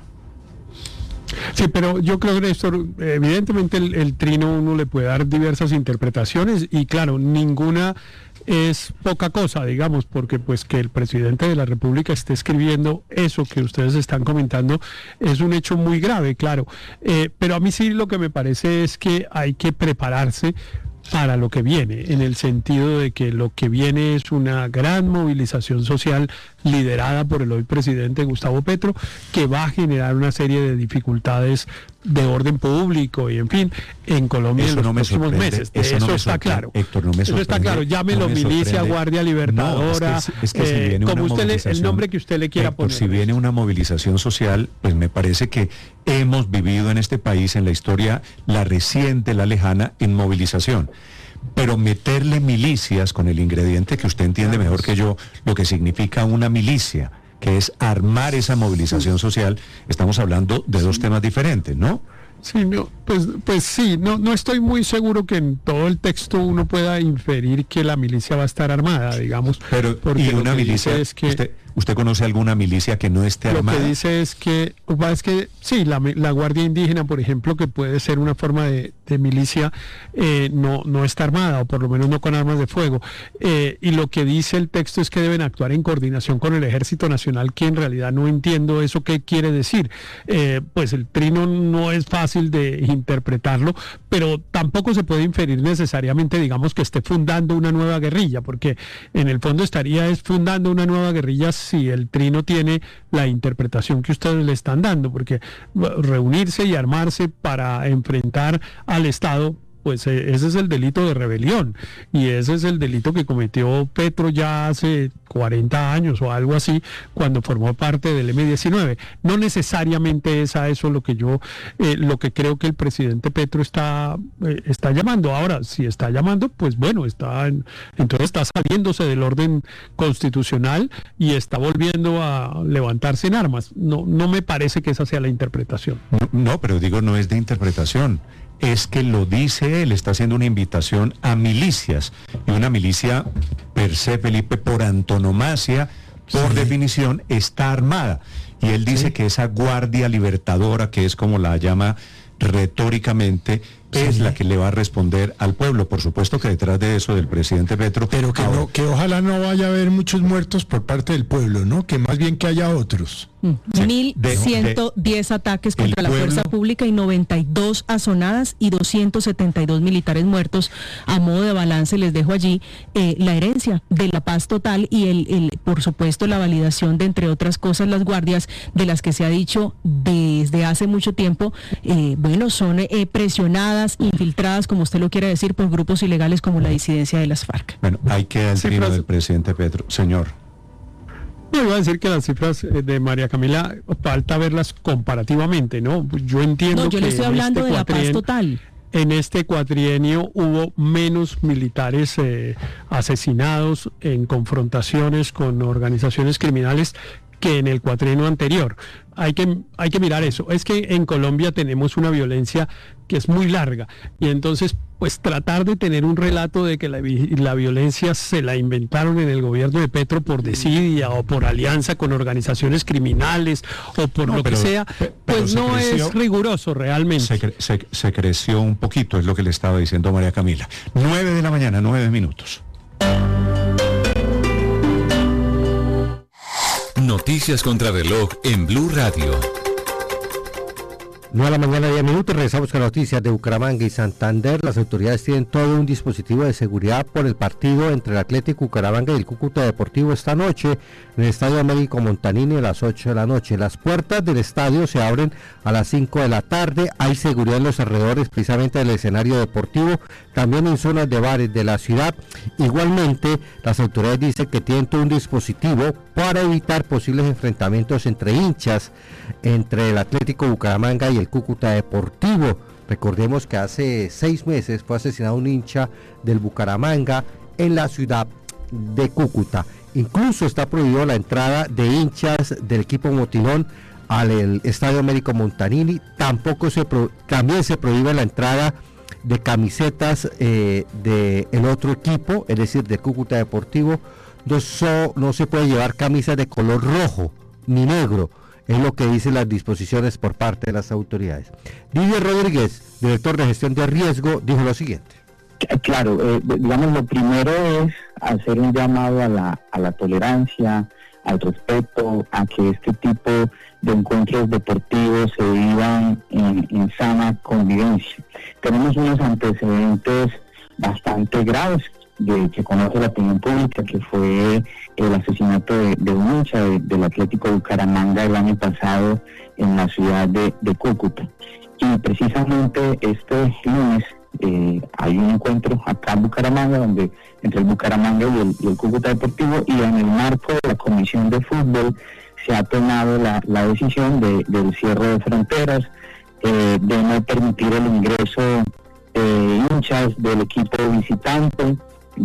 Sí, pero yo creo, Néstor, evidentemente el trino uno le puede dar diversas interpretaciones, y claro, ninguna es poca cosa, digamos, porque pues que el presidente de la República esté escribiendo eso que ustedes están comentando es un hecho muy grave, claro, pero a mí sí lo que me parece es que hay que prepararse para lo que viene, en el sentido de que lo que viene es una gran movilización social liderada por el hoy presidente Gustavo Petro, que va a generar una serie de dificultades de orden público y en fin, en Colombia en los próximos meses. Eso está claro. Héctor, no me eso está claro. Llámelo milicia, Guardia Libertadora, como usted el nombre que usted le quiera poner. Si viene una movilización social, pues me parece que hemos vivido en este país, en la historia, la reciente, la lejana, en movilización. Pero meterle milicias con el ingrediente que usted entiende mejor que yo, lo que significa una milicia, que es armar esa movilización social, estamos hablando de dos temas diferentes, ¿no? Sí, no, pues sí, no estoy muy seguro que en todo el texto uno pueda inferir que la milicia va a estar armada, digamos. Pero, porque y una milicia, es que ¿Usted conoce alguna milicia que no esté armada? Lo que dice es que sí, la Guardia Indígena, por ejemplo, que puede ser una forma de milicia, no está armada, o por lo menos no con armas de fuego. Y lo que dice el texto es que deben actuar en coordinación con el Ejército Nacional, que en realidad no entiendo eso qué quiere decir. Pues el trino no es fácil de interpretarlo, pero tampoco se puede inferir necesariamente, digamos, que esté fundando una nueva guerrilla, porque en el fondo estaría fundando una nueva guerrilla si el trino tiene la interpretación que ustedes le están dando, porque reunirse y armarse para enfrentar al Estado, pues ese es el delito de rebelión, y ese es el delito que cometió Petro ya hace 40 años o algo así, cuando formó parte del M-19. No necesariamente es a eso lo que creo que el presidente Petro está llamando. Ahora, si está llamando, pues bueno, entonces está saliéndose del orden constitucional y está volviendo a levantarse en armas. No me parece que esa sea la interpretación. No, pero digo, no es de interpretación. Es que lo dice él, está haciendo una invitación a milicias, y una milicia per se, Felipe, por antonomasia, por definición, está armada, y él dice que esa Guardia Libertadora, que es como la llama retóricamente, es la que le va a responder al pueblo. Por supuesto que detrás de eso del presidente Petro, pero que ojalá no vaya a haber muchos muertos por parte del pueblo, ¿no? Que más bien que haya otros. 1.110 ataques contra la fuerza pública y 92 azonadas y 272 militares muertos. A modo de balance les dejo allí la herencia de la paz total y por supuesto la validación de, entre otras cosas, las guardias, de las que se ha dicho desde hace mucho tiempo, son presionadas, infiltradas, como usted lo quiera decir, por grupos ilegales como la disidencia de las FARC. Bueno, hay que el trino del presidente Petro. Señor. Yo iba a decir que las cifras de María Camila falta verlas comparativamente, ¿no? Yo entiendo que yo le estoy hablando de la paz total. En este cuatrienio hubo menos militares asesinados en confrontaciones con organizaciones criminales que en el cuatrienio anterior. Hay que mirar eso. Es que en Colombia tenemos una violencia que es muy larga, y entonces pues tratar de tener un relato de que la violencia se la inventaron en el gobierno de Petro por desidia o por alianza con organizaciones criminales o por que sea, pues no es riguroso realmente. Se creció un poquito, es lo que le estaba diciendo María Camila. 9 de la mañana, 9 minutos. Noticias contra reloj en Blue Radio. 9 de la mañana, 10 minutos, regresamos con noticias de Bucaramanga y Santander. Las autoridades tienen todo un dispositivo de seguridad por el partido entre el Atlético Bucaramanga y el Cúcuta Deportivo esta noche en el Estadio Américo Montanini a las 8 de la noche. Las puertas del estadio se abren a las 5 de la tarde. Hay seguridad en los alrededores precisamente del escenario deportivo, también en zonas de bares de la ciudad. Igualmente, las autoridades dicen que tienen todo un dispositivo para evitar posibles enfrentamientos entre hinchas, entre el Atlético Bucaramanga y el Cúcuta Deportivo. Recordemos que hace 6 meses fue asesinado un hincha del Bucaramanga en la ciudad de Cúcuta. Incluso está prohibido la entrada de hinchas del equipo Motilón al Estadio Américo Montanini. También se prohíbe la entrada de camisetas del otro equipo, es decir, del Cúcuta Deportivo. No se puede llevar camisas de color rojo ni negro. Es lo que dicen las disposiciones por parte de las autoridades. Didier Rodríguez, director de gestión de riesgo, dijo lo siguiente. Claro, digamos, lo primero es hacer un llamado a la tolerancia, al respeto, a que este tipo de encuentros deportivos se vivan en sana convivencia. Tenemos unos antecedentes bastante graves que conoce la opinión pública, que fue el asesinato de un hincha del Atlético Bucaramanga el año pasado en la ciudad de Cúcuta. Y precisamente este lunes hay un encuentro acá en Bucaramanga, entre el Bucaramanga y el Cúcuta Deportivo, y en el marco de la Comisión de Fútbol se ha tomado la decisión del cierre de fronteras, de no permitir el ingreso de hinchas del equipo visitante,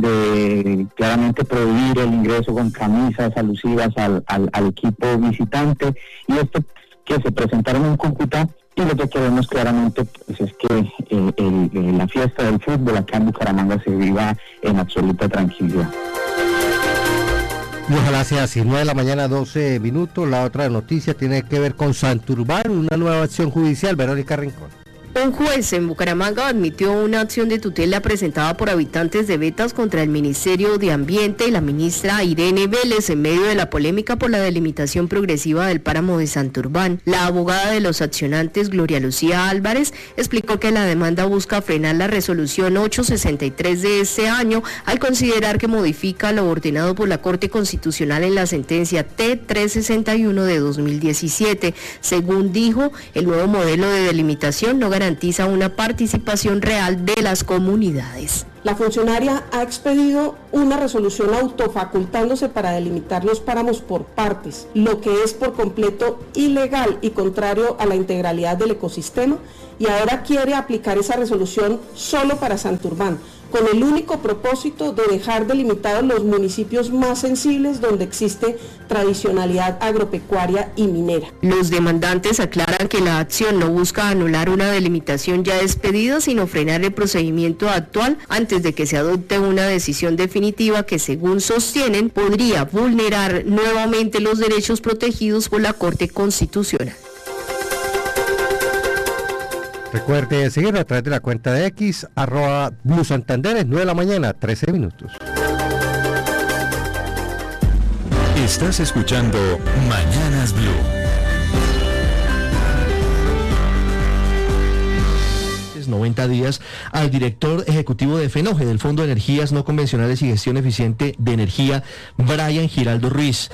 de claramente prohibir el ingreso con camisas alusivas al equipo visitante, y esto que se presentaron en Cúcuta. Y lo que queremos claramente pues, es que la fiesta del fútbol acá en Bucaramanga se viva en absoluta tranquilidad. Y ojalá sea así. 9 de la mañana, 12 minutos. La otra noticia tiene que ver con Santurbán, una nueva acción judicial. Verónica Rincón. Un juez en Bucaramanga admitió una acción de tutela presentada por habitantes de Betas contra el Ministerio de Ambiente y la ministra Irene Vélez en medio de la polémica por la delimitación progresiva del páramo de Santurbán. La abogada de los accionantes, Gloria Lucía Álvarez, explicó que la demanda busca frenar la resolución 863 de este año al considerar que modifica lo ordenado por la Corte Constitucional en la sentencia T361 de 2017. Según dijo, el nuevo modelo de delimitación no garantiza una participación real de las comunidades. La funcionaria ha expedido una resolución autofacultándose para delimitar los páramos por partes, lo que es por completo ilegal y contrario a la integralidad del ecosistema, y ahora quiere aplicar esa resolución solo para Santurbán, con el único propósito de dejar delimitados los municipios más sensibles donde existe tradicionalidad agropecuaria y minera. Los demandantes aclaran que la acción no busca anular una delimitación ya expedida, sino frenar el procedimiento actual antes de que se adopte una decisión definitiva que, según sostienen, podría vulnerar nuevamente los derechos protegidos por la Corte Constitucional. Recuerde seguirnos a través de la cuenta de X, @Blue Santander, es 9 de la mañana, 13 minutos. Estás escuchando Mañanas Blue. 90 días al director ejecutivo de FENOGE, del Fondo de Energías No Convencionales y Gestión Eficiente de Energía, Brian Giraldo Ruiz.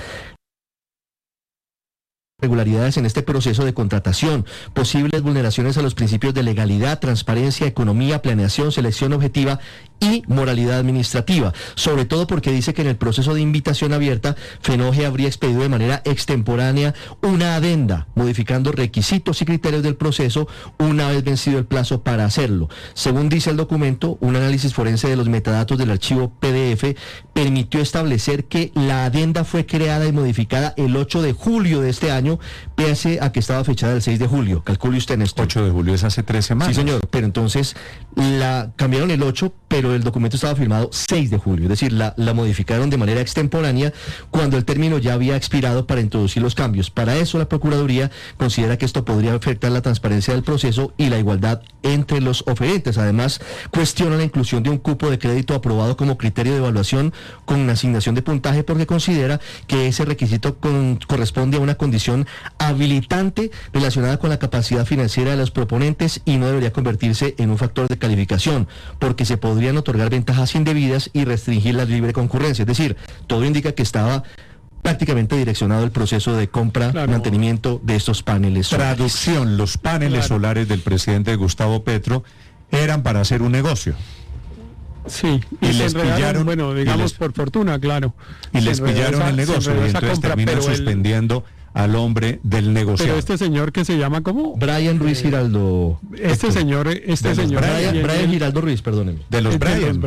Irregularidades en este proceso de contratación, posibles vulneraciones a los principios de legalidad, transparencia, economía, planeación, selección objetiva y moralidad administrativa, sobre todo porque dice que en el proceso de invitación abierta, FENOGE habría expedido de manera extemporánea una adenda, modificando requisitos y criterios del proceso una vez vencido el plazo para hacerlo. Según dice el documento, un análisis forense de los metadatos del archivo PDF permitió establecer que la adenda fue creada y modificada el 8 de julio de este año, pese a que estaba fechada el 6 de julio. Calcule usted, Néstor. 8 de julio es hace 3 semanas. Sí, señor, pero entonces la cambiaron el 8, pero el documento estaba firmado 6 de julio, es decir, la modificaron de manera extemporánea cuando el término ya había expirado para introducir los cambios. Para eso la Procuraduría considera que esto podría afectar la transparencia del proceso y la igualdad entre los oferentes. Además, cuestiona la inclusión de un cupo de crédito aprobado como criterio de evaluación con una asignación de puntaje, porque considera que ese requisito corresponde a una condición habilitante relacionada con la capacidad financiera de los proponentes y no debería convertirse en un factor de calificación, porque se podrían otorgar ventajas indebidas y restringir la libre concurrencia. Es decir, todo indica que estaba prácticamente direccionado el proceso de compra, mantenimiento de estos paneles solares. Traducción: los paneles solares del presidente Gustavo Petro eran para hacer un negocio. Sí, y les pillaron, bueno, digamos por fortuna, claro. Y les pillaron el negocio y entonces terminan suspendiendo al hombre del negocio. Pero este señor que se llama ¿cómo? Brian Ruiz Giraldo. Este señor Brian Giraldo Ruiz, perdónenme. De los Brian.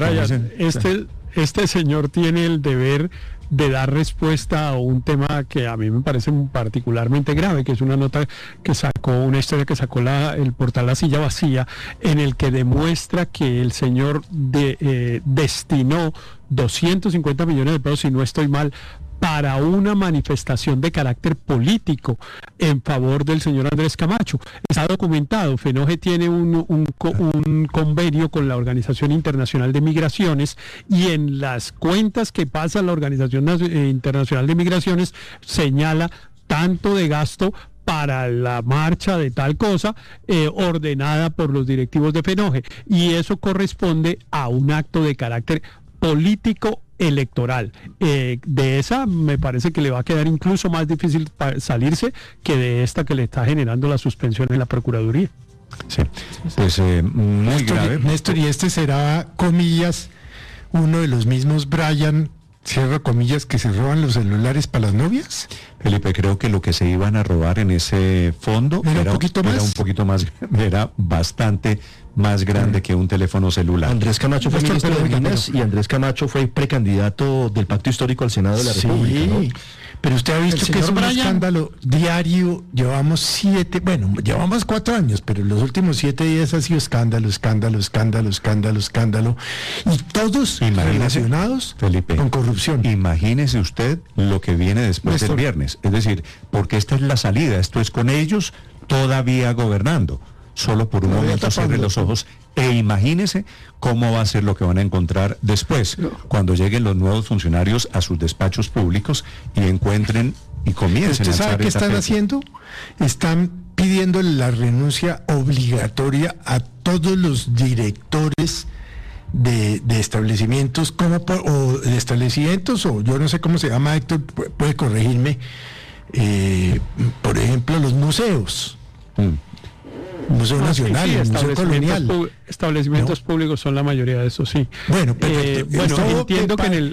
Este señor tiene el deber de dar respuesta a un tema que a mí me parece particularmente grave, que es una nota que sacó, una historia que sacó el portal La Silla Vacía, en el que demuestra que el señor destinó 250 millones de pesos, si no estoy mal, para una manifestación de carácter político en favor del señor Andrés Camacho. Está documentado. FENOGE tiene un convenio con la Organización Internacional de Migraciones, y en las cuentas que pasa la Organización Internacional de Migraciones señala tanto de gasto para la marcha de tal cosa, ordenada por los directivos de FENOGE, y eso corresponde a un acto de carácter político electoral. De esa me parece que le va a quedar incluso más difícil salirse que de esta que le está generando la suspensión en la Procuraduría. Sí, pues muy grave. Néstor, y este será, comillas, uno de los mismos Brian, cierro comillas, que se roban los celulares para las novias. Felipe, creo que lo que se iban a robar en ese fondo era bastante más grande que un teléfono celular. Andrés Camacho fue ministro de Minas y Andrés Camacho fue precandidato del Pacto Histórico al Senado de la República, ¿no? Pero usted ha visto que es un escándalo diario. Llevamos 4 años, pero en los últimos 7 días ha sido escándalo. Y todos relacionados, Felipe, con corrupción. Imagínese usted lo que viene después del viernes. Es decir, porque esta es la salida, esto es con ellos todavía gobernando. Solo por un momento cierre los ojos e imagínese cómo va a ser lo que van a encontrar después, cuando lleguen los nuevos funcionarios a sus despachos públicos y encuentren y comiencen a alzar. ¿Usted sabe qué están haciendo? Están pidiendo la renuncia obligatoria a todos los directores de establecimientos, o de establecimientos, o yo no sé cómo se llama, Héctor, puede corregirme, por ejemplo, los museos. Museo Nacional, sí, Museo Colonial. Establecimientos públicos son la mayoría de eso, sí. Bueno, entiendo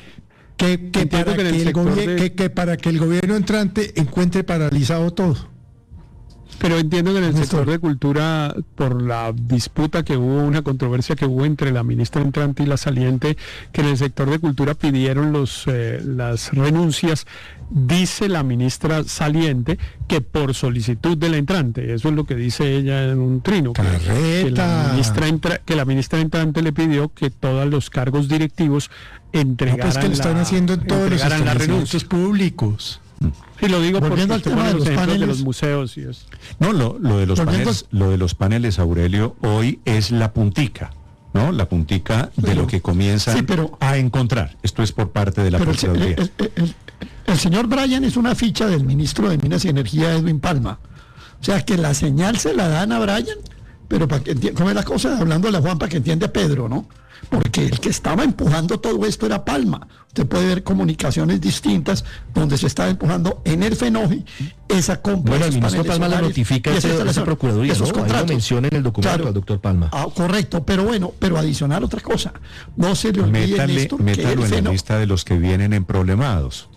que para que el gobierno entrante encuentre paralizado todo. Pero entiendo que en el sector de cultura, por la disputa que hubo, una controversia que hubo entre la ministra entrante y la saliente, que en el sector de cultura pidieron las renuncias. Dice la ministra saliente que por solicitud de la entrante, eso es lo que dice ella en un trino, que la ministra entrante le pidió que todos los cargos directivos entregaran que lo están haciendo en todos los establecimientos públicos. Sí, lo digo porque el tema de los paneles de los museos y eso. No, lo de los paneles, Aurelio, hoy es la puntica, ¿no? La puntica de lo que comienzan a encontrar. Esto es por parte de la Procuraduría. El señor Bryan es una ficha del ministro de Minas y Energía, Edwin Palma. O sea, que la señal se la dan a Bryan, pero para que entienda, ¿cómo es la cosa? Hablando de la Juan, para que entienda a Pedro, ¿no? Porque el que estaba empujando todo esto era Palma. Usted puede ver comunicaciones distintas donde se estaba empujando en el FENOGI esa compra. Bueno, el ministro Palma le notifica esa procuraduría, ¿no? Ahí lo menciona en el documento al doctor Palma. Correcto, pero adicional otra cosa. No se le olvide, Néstor, métalo en la lista de los que vienen en problemados.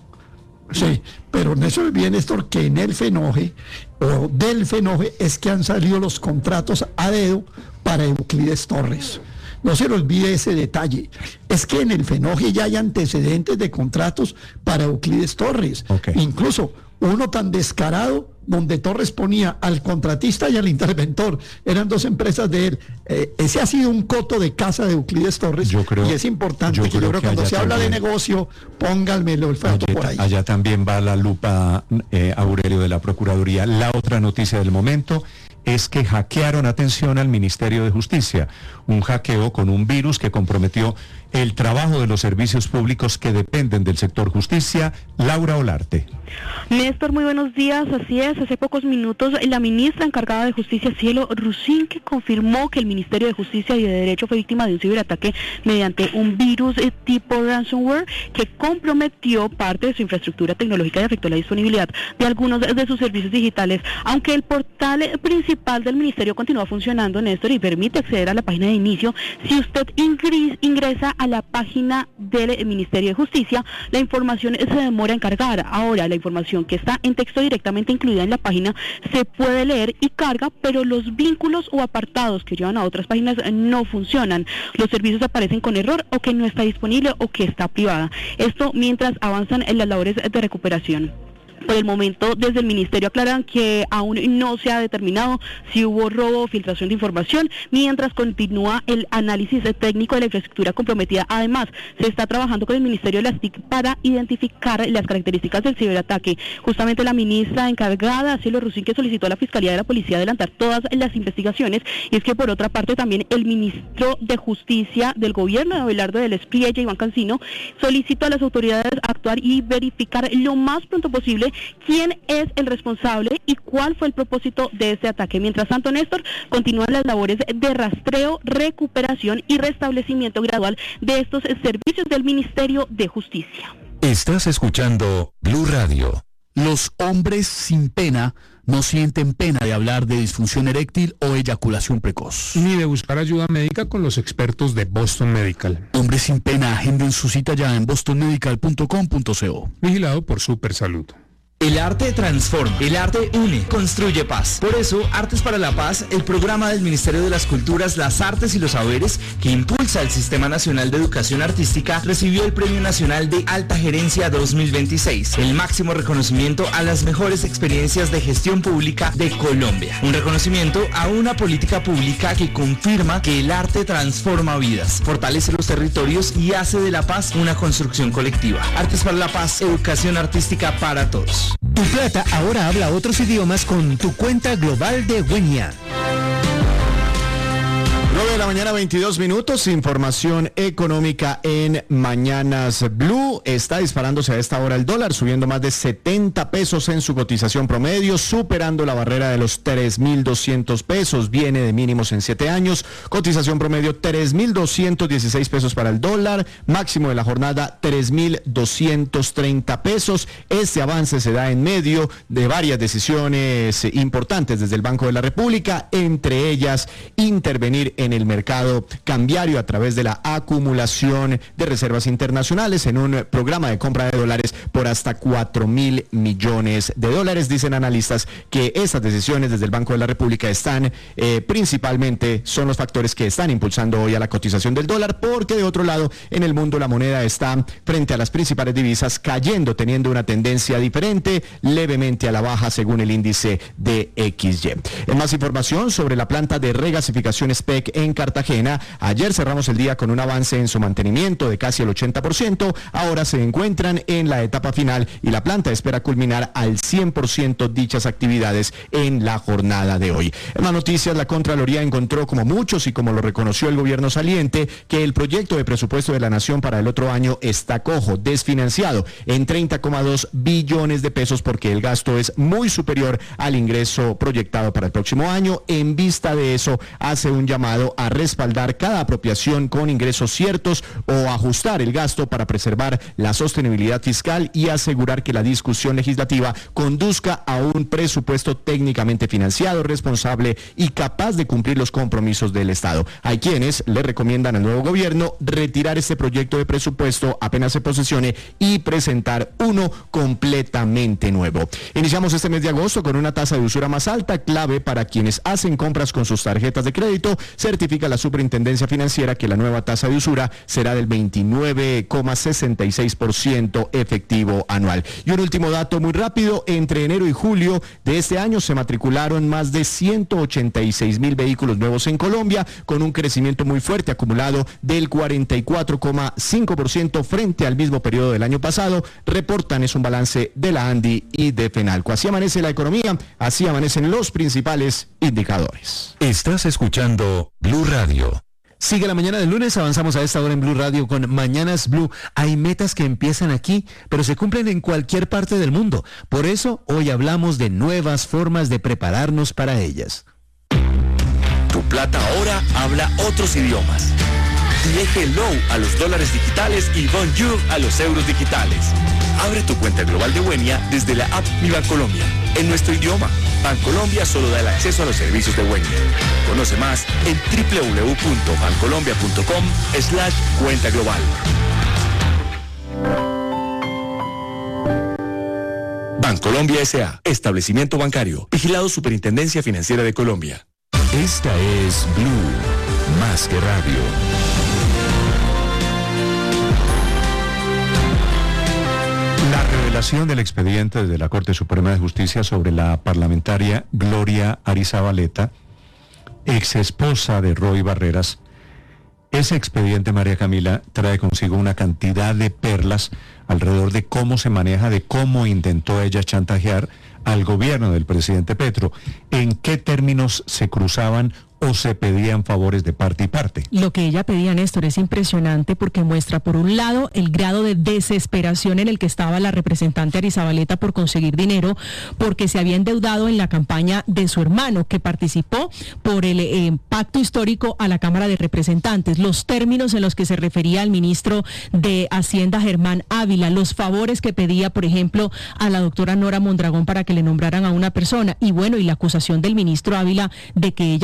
Sí, pero en eso viene, Néstor, que en el FENOGE o del FENOGE es que han salido los contratos a dedo para Euclides Torres. No se le olvide ese detalle. Es que en el FENOGE ya hay antecedentes de contratos para Euclides Torres. Incluso uno tan descarado, donde Torres ponía al contratista y al interventor. Eran 2 empresas de él. Ese ha sido un coto de casa de Euclides Torres. Y es importante que cuando se habla de negocio, pónganmelo el foto por ahí. Allá también va la lupa, Aurelio, de la Procuraduría. La otra noticia del momento es que hackearon, atención, al Ministerio de Justicia. Un hackeo con un virus que comprometió el trabajo de los servicios públicos que dependen del sector justicia. Laura Olarte. Néstor, muy buenos días. Así es, hace pocos minutos la ministra encargada de Justicia, Cielo Rusinque, confirmó que el Ministerio de Justicia y de Derecho fue víctima de un ciberataque mediante un virus tipo ransomware que comprometió parte de su infraestructura tecnológica y afectó la disponibilidad de algunos de sus servicios digitales. Aunque el portal principal del ministerio continúa funcionando, Néstor, y permite acceder a la página de inicio, si usted ingresa a la página del Ministerio de Justicia, la información se demora en cargar. Ahora, la información que está en texto directamente incluida en la página se puede leer y carga, pero los vínculos o apartados que llevan a otras páginas no funcionan. Los servicios aparecen con error o que no está disponible o que está privada. Esto mientras avanzan en las labores de recuperación. Por el momento, desde el Ministerio aclaran que aún no se ha determinado si hubo robo o filtración de información, mientras continúa el análisis técnico de la infraestructura comprometida. Además, se está trabajando con el Ministerio de las TIC para identificar las características del ciberataque. Justamente la ministra encargada, Cielo Rusinque, solicitó a la Fiscalía de la Policía adelantar todas las investigaciones, y es que por otra parte también el ministro de Justicia del gobierno de Abelardo del Espriella, Iván Cancino, solicitó a las autoridades actuar y verificar lo más pronto posible quién es el responsable y cuál fue el propósito de este ataque. Mientras tanto, Néstor, continúan las labores de rastreo, recuperación y restablecimiento gradual de estos servicios del Ministerio de Justicia. Estás escuchando Blue Radio. Los hombres sin pena no sienten pena de hablar de disfunción eréctil o eyaculación precoz. Ni de buscar ayuda médica con los expertos de Boston Medical. Hombres sin pena, agenden su cita ya en bostonmedical.com.co. Vigilado por Supersalud. El arte transforma, el arte une, construye paz. Por eso, Artes para la Paz, el programa del Ministerio de las Culturas, las Artes y los Saberes, que impulsa el Sistema Nacional de Educación Artística, recibió el Premio Nacional de Alta Gerencia 2026, el máximo reconocimiento a las mejores experiencias de gestión pública de Colombia. Un reconocimiento a una política pública que confirma que el arte transforma vidas, fortalece los territorios y hace de la paz una construcción colectiva. Artes para la Paz, educación artística para todos. Tu plata ahora habla otros idiomas con tu cuenta global de Wenia. 9 de la mañana, 22 minutos, información económica en Mañanas Blue. Está disparándose a esta hora el dólar, subiendo más de 70 pesos en su cotización promedio, superando la barrera de los 3.200 pesos, viene de mínimos en 7 años, cotización promedio 3.216 pesos para el dólar, máximo de la jornada 3.230 pesos. Este avance se da en medio de varias decisiones importantes desde el Banco de la República, entre ellas intervenir en el mercado cambiario a través de la acumulación de reservas internacionales en un programa de compra de dólares por hasta 4.000 millones de dólares. Dicen analistas que estas decisiones desde el Banco de la República están principalmente son los factores que están impulsando hoy a la cotización del dólar, porque de otro lado en el mundo la moneda está frente a las principales divisas cayendo, teniendo una tendencia diferente, levemente a la baja según el índice de XY. En más información sobre la planta de regasificación SPEC en Cartagena, ayer cerramos el día con un avance en su mantenimiento de casi el 80%, ahora se encuentran en la etapa final y la planta espera culminar al 100% dichas actividades en la jornada de hoy. En las noticias, la Contraloría encontró, como muchos y como lo reconoció el gobierno saliente, que el proyecto de presupuesto de la Nación para el otro año está cojo, desfinanciado en 30,2 billones de pesos, porque el gasto es muy superior al ingreso proyectado para el próximo año. En vista de eso, hace un llamado a respaldar cada apropiación con ingresos ciertos o ajustar el gasto para preservar la sostenibilidad fiscal y asegurar que la discusión legislativa conduzca a un presupuesto técnicamente financiado, responsable y capaz de cumplir los compromisos del Estado. Hay quienes le recomiendan al nuevo gobierno retirar este proyecto de presupuesto apenas se posesione y presentar uno completamente nuevo. Iniciamos este mes de agosto con una tasa de usura más alta, clave para quienes hacen compras con sus tarjetas de crédito. Certifica la Superintendencia Financiera que la nueva tasa de usura será del 29,66% efectivo anual. Y un último dato muy rápido, entre enero y julio de este año se matricularon más de 186,000 vehículos nuevos en Colombia, con un crecimiento muy fuerte acumulado del 44,5% frente al mismo periodo del año pasado, reportan, es un balance de la ANDI y de FENALCO. Así amanece la economía, así amanecen los principales indicadores. Estás escuchando Blue Radio. Sigue la mañana del lunes, avanzamos a esta hora en Blue Radio con Mañanas Blue. Hay metas que empiezan aquí, pero se cumplen en cualquier parte del mundo. Por eso, hoy hablamos de nuevas formas de prepararnos para ellas. Tu plata ahora habla otros idiomas. Dile hello a los dólares digitales y bonjour a los euros digitales. Abre tu cuenta global de Wenia desde la app Mi Bancolombia, en nuestro idioma. Bancolombia solo da el acceso a los servicios de Wenia. Conoce más en www.bancolombia.com/cuenta global. Bancolombia S.A., establecimiento bancario, vigilado Superintendencia Financiera de Colombia. Esta es Blue, más que radio. La revelación del expediente de la Corte Suprema de Justicia sobre la parlamentaria Gloria Arizabaleta, ex esposa de Roy Barreras. Ese expediente, María Camila, trae consigo una cantidad de perlas alrededor de cómo se maneja, de cómo intentó ella chantajear al gobierno del presidente Petro, en qué términos se cruzaban o se pedían favores de parte y parte. Lo que ella pedía, Néstor, es impresionante porque muestra, por un lado, el grado de desesperación en el que estaba la representante Arizabaleta por conseguir dinero, porque se había endeudado en la campaña de su hermano, que participó por el pacto histórico a la Cámara de Representantes, los términos en los que se refería al ministro de Hacienda, Germán Ávila, los favores que pedía, por ejemplo, a la doctora Nora Mondragón para que le nombraran a una persona, y bueno, y la acusación del ministro Ávila de que ella quería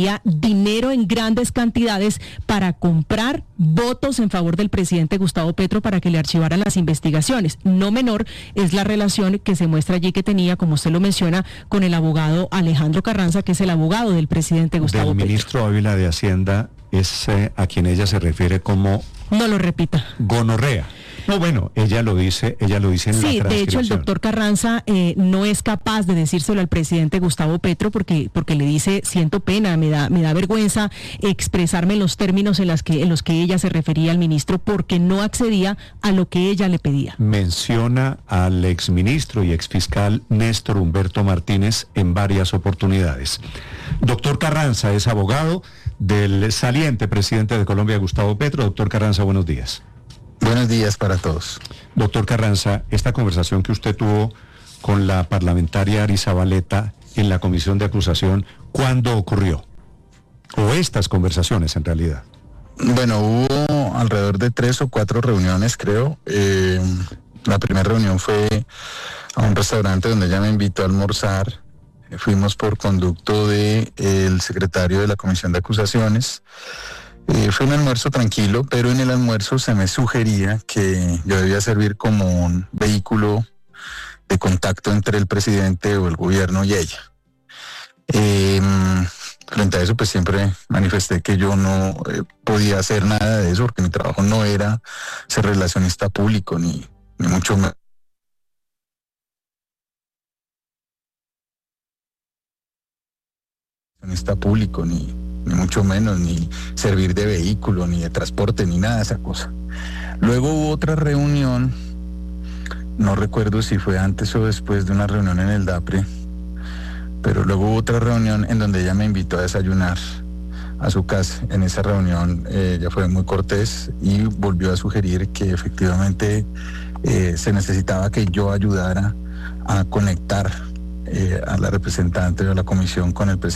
pedía dinero en grandes cantidades para comprar votos en favor del presidente Gustavo Petro para que le archivaran las investigaciones. No menor es la relación que se muestra allí que tenía, como usted lo menciona, con el abogado Alejandro Carranza, que es el abogado del presidente Gustavo Petro. El ministro Ávila de Hacienda es a quien ella se refiere como... No lo repita. Gonorrea. No, bueno, ella lo dice en la transcripción. Sí, de hecho el doctor Carranza no es capaz de decírselo al presidente Gustavo Petro porque le dice, siento pena, me da vergüenza expresarme en los términos en los que ella se refería al ministro porque no accedía a lo que ella le pedía. Menciona al exministro y exfiscal Néstor Humberto Martínez en varias oportunidades. Doctor Carranza es abogado del saliente presidente de Colombia, Gustavo Petro. Doctor Carranza, buenos días. Buenos días para todos. Doctor Carranza, esta conversación que usted tuvo con la parlamentaria Ari Zabaleta en la comisión de acusación, ¿cuándo ocurrió? O estas conversaciones en realidad. Bueno, hubo alrededor de 3 o 4 reuniones, creo. La primera reunión fue a un restaurante donde ella me invitó a almorzar. Fuimos por conducto del secretario de la comisión de acusaciones. Fue un almuerzo tranquilo, pero en el almuerzo se me sugería que yo debía servir como un vehículo de contacto entre el presidente o el gobierno y ella. Frente a eso, pues siempre manifesté que yo no podía hacer nada de eso, porque mi trabajo no era ser relacionista público, ni mucho menos. Público, ni mucho menos, ni servir de vehículo, ni de transporte, ni nada de esa cosa. Luego hubo otra reunión, no recuerdo si fue antes o después de una reunión en el DAPRE, pero luego hubo otra reunión en donde ella me invitó a desayunar a su casa. En esa reunión ella fue muy cortés y volvió a sugerir que efectivamente se necesitaba que yo ayudara a conectar a la representante de la comisión con el presidente.